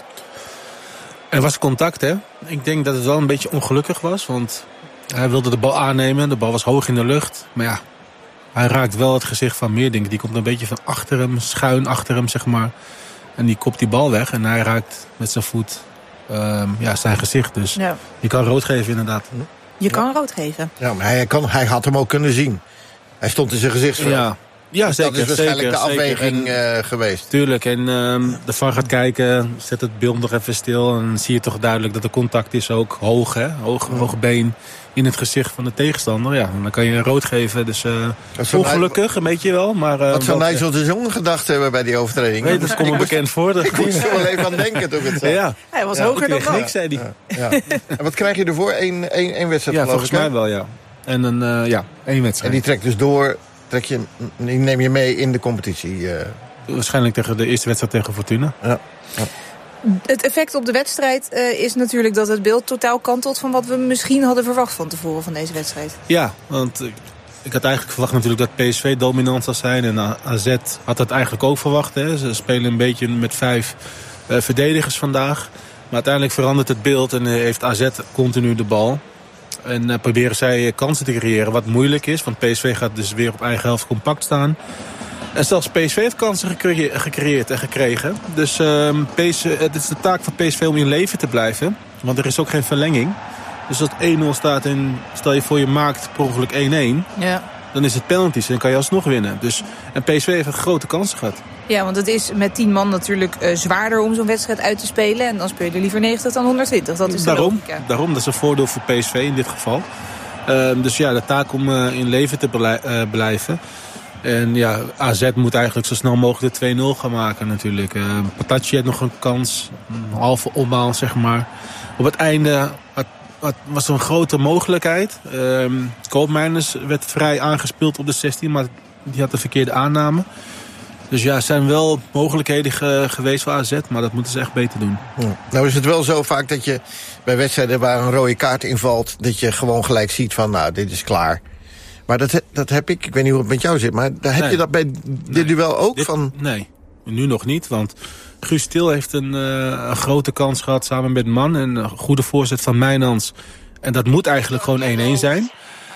Er was contact, hè. Ik denk dat het wel een beetje ongelukkig was, want hij wilde de bal aannemen. De bal was hoog in de lucht. Maar ja, hij raakt wel het gezicht van Meerdink. Die komt een beetje van achter hem, schuin achter hem, zeg maar. En die kopt die bal weg en hij raakt met zijn voet um, ja, zijn gezicht. Dus ja. Je kan rood geven, inderdaad. Je kan rood geven. Ja, maar hij, kan, hij had hem ook kunnen zien. Hij stond in zijn gezichtsveld. Ja, ja, zeker. Dat is waarschijnlijk zeker, de afweging zeker. Uh, geweest. Tuurlijk. En um, de V A R gaat kijken, zet het beeld nog even stil. En dan zie je toch duidelijk dat er contact is ook hoog. Hè? Hoog, mm. hoog been in het gezicht van de tegenstander. Ja, dan kan je rood geven. Dus uh, ongelukkig, een beetje wel. Maar, uh, wat zou Nigel de Jong gedacht hebben bij die overtreding? Nee, dat komt me bekend voor. Dat ik moest er wel even aan denken toen ik het zei. Ja. Hij was ja, hoger dan dat. Niks, zei hij. Ja. Ja. En wat krijg je ervoor? Eén één, één wedstrijd, ja, geloof volgens ik, mij wel, ja. En een, uh, ja, één wedstrijd. En die trekt dus door, trek je, die neem je mee in de competitie? Uh. Waarschijnlijk tegen de eerste wedstrijd tegen Fortuna. Ja. Ja. Het effect op de wedstrijd uh, is natuurlijk dat het beeld totaal kantelt van wat we misschien hadden verwacht van tevoren van deze wedstrijd. Ja, want ik, ik had eigenlijk verwacht natuurlijk dat P S V dominant zou zijn. En A Z had dat eigenlijk ook verwacht. Hè. Ze spelen een beetje met vijf uh, verdedigers vandaag. Maar uiteindelijk verandert het beeld en uh, heeft A Z continu de bal. En uh, proberen zij kansen te creëren, wat moeilijk is. Want P S V gaat dus weer op eigen helft compact staan. En zelfs P S V heeft kansen gecre- gecreëerd en gekregen. Dus uh, P S V, het is de taak van P S V om in leven te blijven. Want er is ook geen verlenging. Dus als het één nul staat en stel je voor je maakt per ongeluk één één... Ja. Dan is het penalties en dan kan je alsnog winnen. Dus, en P S V heeft een grote kansen gehad. Ja, want het is met tien man natuurlijk uh, zwaarder om zo'n wedstrijd uit te spelen. En dan speel je liever negentig dan honderdtwintig. Dat is daarom, de logica. Daarom, dat is een voordeel voor P S V in dit geval. Uh, dus ja, de taak om uh, in leven te belij- uh, blijven. En ja, A Z moet eigenlijk zo snel mogelijk de twee nul gaan maken natuurlijk. Uh, Patacci had nog een kans, een halve opbouw zeg maar. Op het einde had, had, was er een grote mogelijkheid. Uh, Koopmeiners werd vrij aangespeeld op de zestien, maar die had de verkeerde aanname. Dus ja, er zijn wel mogelijkheden ge- geweest voor A Z, maar dat moeten ze echt beter doen. Ja. Nou is het wel zo vaak dat je bij wedstrijden waar een rode kaart invalt, dat je gewoon gelijk ziet van nou, dit is klaar. Maar dat, dat heb ik, ik weet niet hoe het met jou zit, maar heb nee. je dat bij dit nee. duel ook? Dit, van... Nee, nu nog niet, want Guus Til heeft een, uh, een grote kans gehad samen met Man. En een goede voorzet van Mijnans. En dat moet eigenlijk gewoon één één zijn.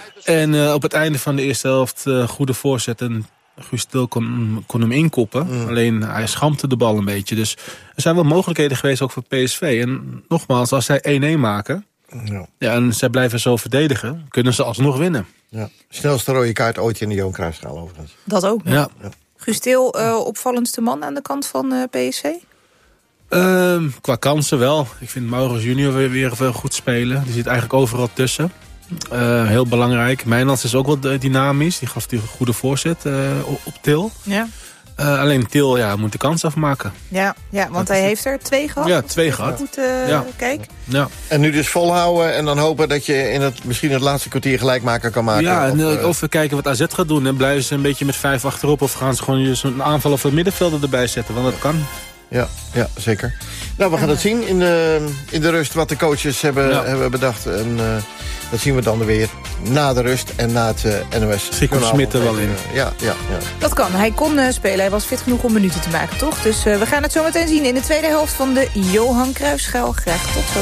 En uh, op het einde van de eerste helft uh, goede voorzet en Guus Til kon, kon hem inkoppen. Mm. Alleen hij schampte de bal een beetje. Dus er zijn wel mogelijkheden geweest ook voor P S V. En nogmaals, als zij één één maken, Ja. Ja, en zij blijven zo verdedigen. Kunnen ze alsnog winnen. Ja. Snelste rode kaart ooit in de Johan Cruijffschaal overigens. Dat ook. Ja. Ja. Guus Til, uh, opvallendste man aan de kant van uh, P S V? Uh, qua kansen wel. Ik vind Maurits junior weer, weer veel goed spelen. Die zit eigenlijk overal tussen. Uh, heel belangrijk. Mijnans is ook wel dynamisch. Die gaf die goede voorzet uh, op Til. Ja. Uh, alleen Til ja, moet de kans afmaken. Ja, ja want hij heeft er twee gehad. Ja, twee gehad. Goed, uh, ja. Kijk. Ja. En nu dus volhouden en dan hopen dat je in het, misschien het laatste kwartier gelijkmaker kan maken. Ja, en of, uh, of we kijken wat A Z gaat doen. En blijven ze een beetje met vijf achterop. Of gaan ze gewoon een aanval of een middenvelder erbij zetten. Want dat kan. Ja, ja, zeker. Nou, we gaan het zien in de, in de rust wat de coaches hebben, ja. hebben bedacht. En uh, dat zien we dan weer na de rust en na het uh, N O S. Sikkel Smit er wel in. Uh, ja, ja, ja. Dat kan. Hij kon uh, spelen. Hij was fit genoeg om minuten te maken, toch? Dus uh, we gaan het zo meteen zien in de tweede helft van de Johan Cruijffschaal. Graag tot zo.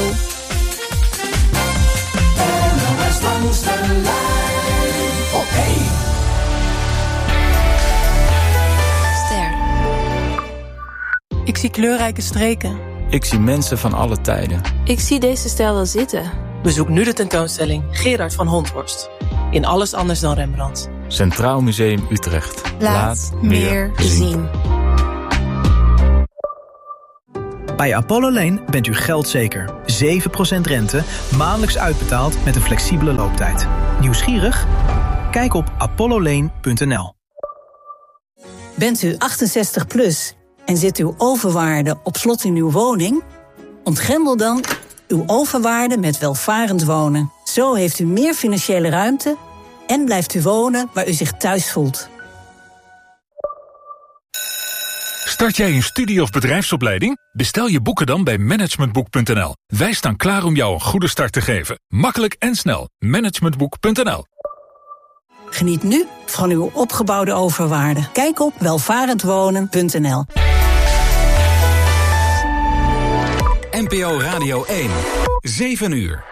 Op één. Ik zie kleurrijke streken. Ik zie mensen van alle tijden. Ik zie deze stijl wel zitten. Bezoek nu de tentoonstelling Gerard van Honthorst. In Alles anders dan Rembrandt. Centraal Museum Utrecht. Laat, Laat meer zien. zien. Bij Apollo Lane bent u geldzeker. zeven procent rente, maandelijks uitbetaald met een flexibele looptijd. Nieuwsgierig? Kijk op apollo lane punt n l. Bent u achtenzestig plus en zit uw overwaarde op slot in uw woning? Ontgrendel dan uw overwaarde met welvarend wonen. Zo heeft u meer financiële ruimte en blijft u wonen waar u zich thuis voelt. Start jij een studie- of bedrijfsopleiding? Bestel je boeken dan bij managementboek punt n l. Wij staan klaar om jou een goede start te geven. Makkelijk en snel. managementboek punt n l. Geniet nu van uw opgebouwde overwaarde. Kijk op welvarendwonen punt n l. N P O Radio één. zeven uur.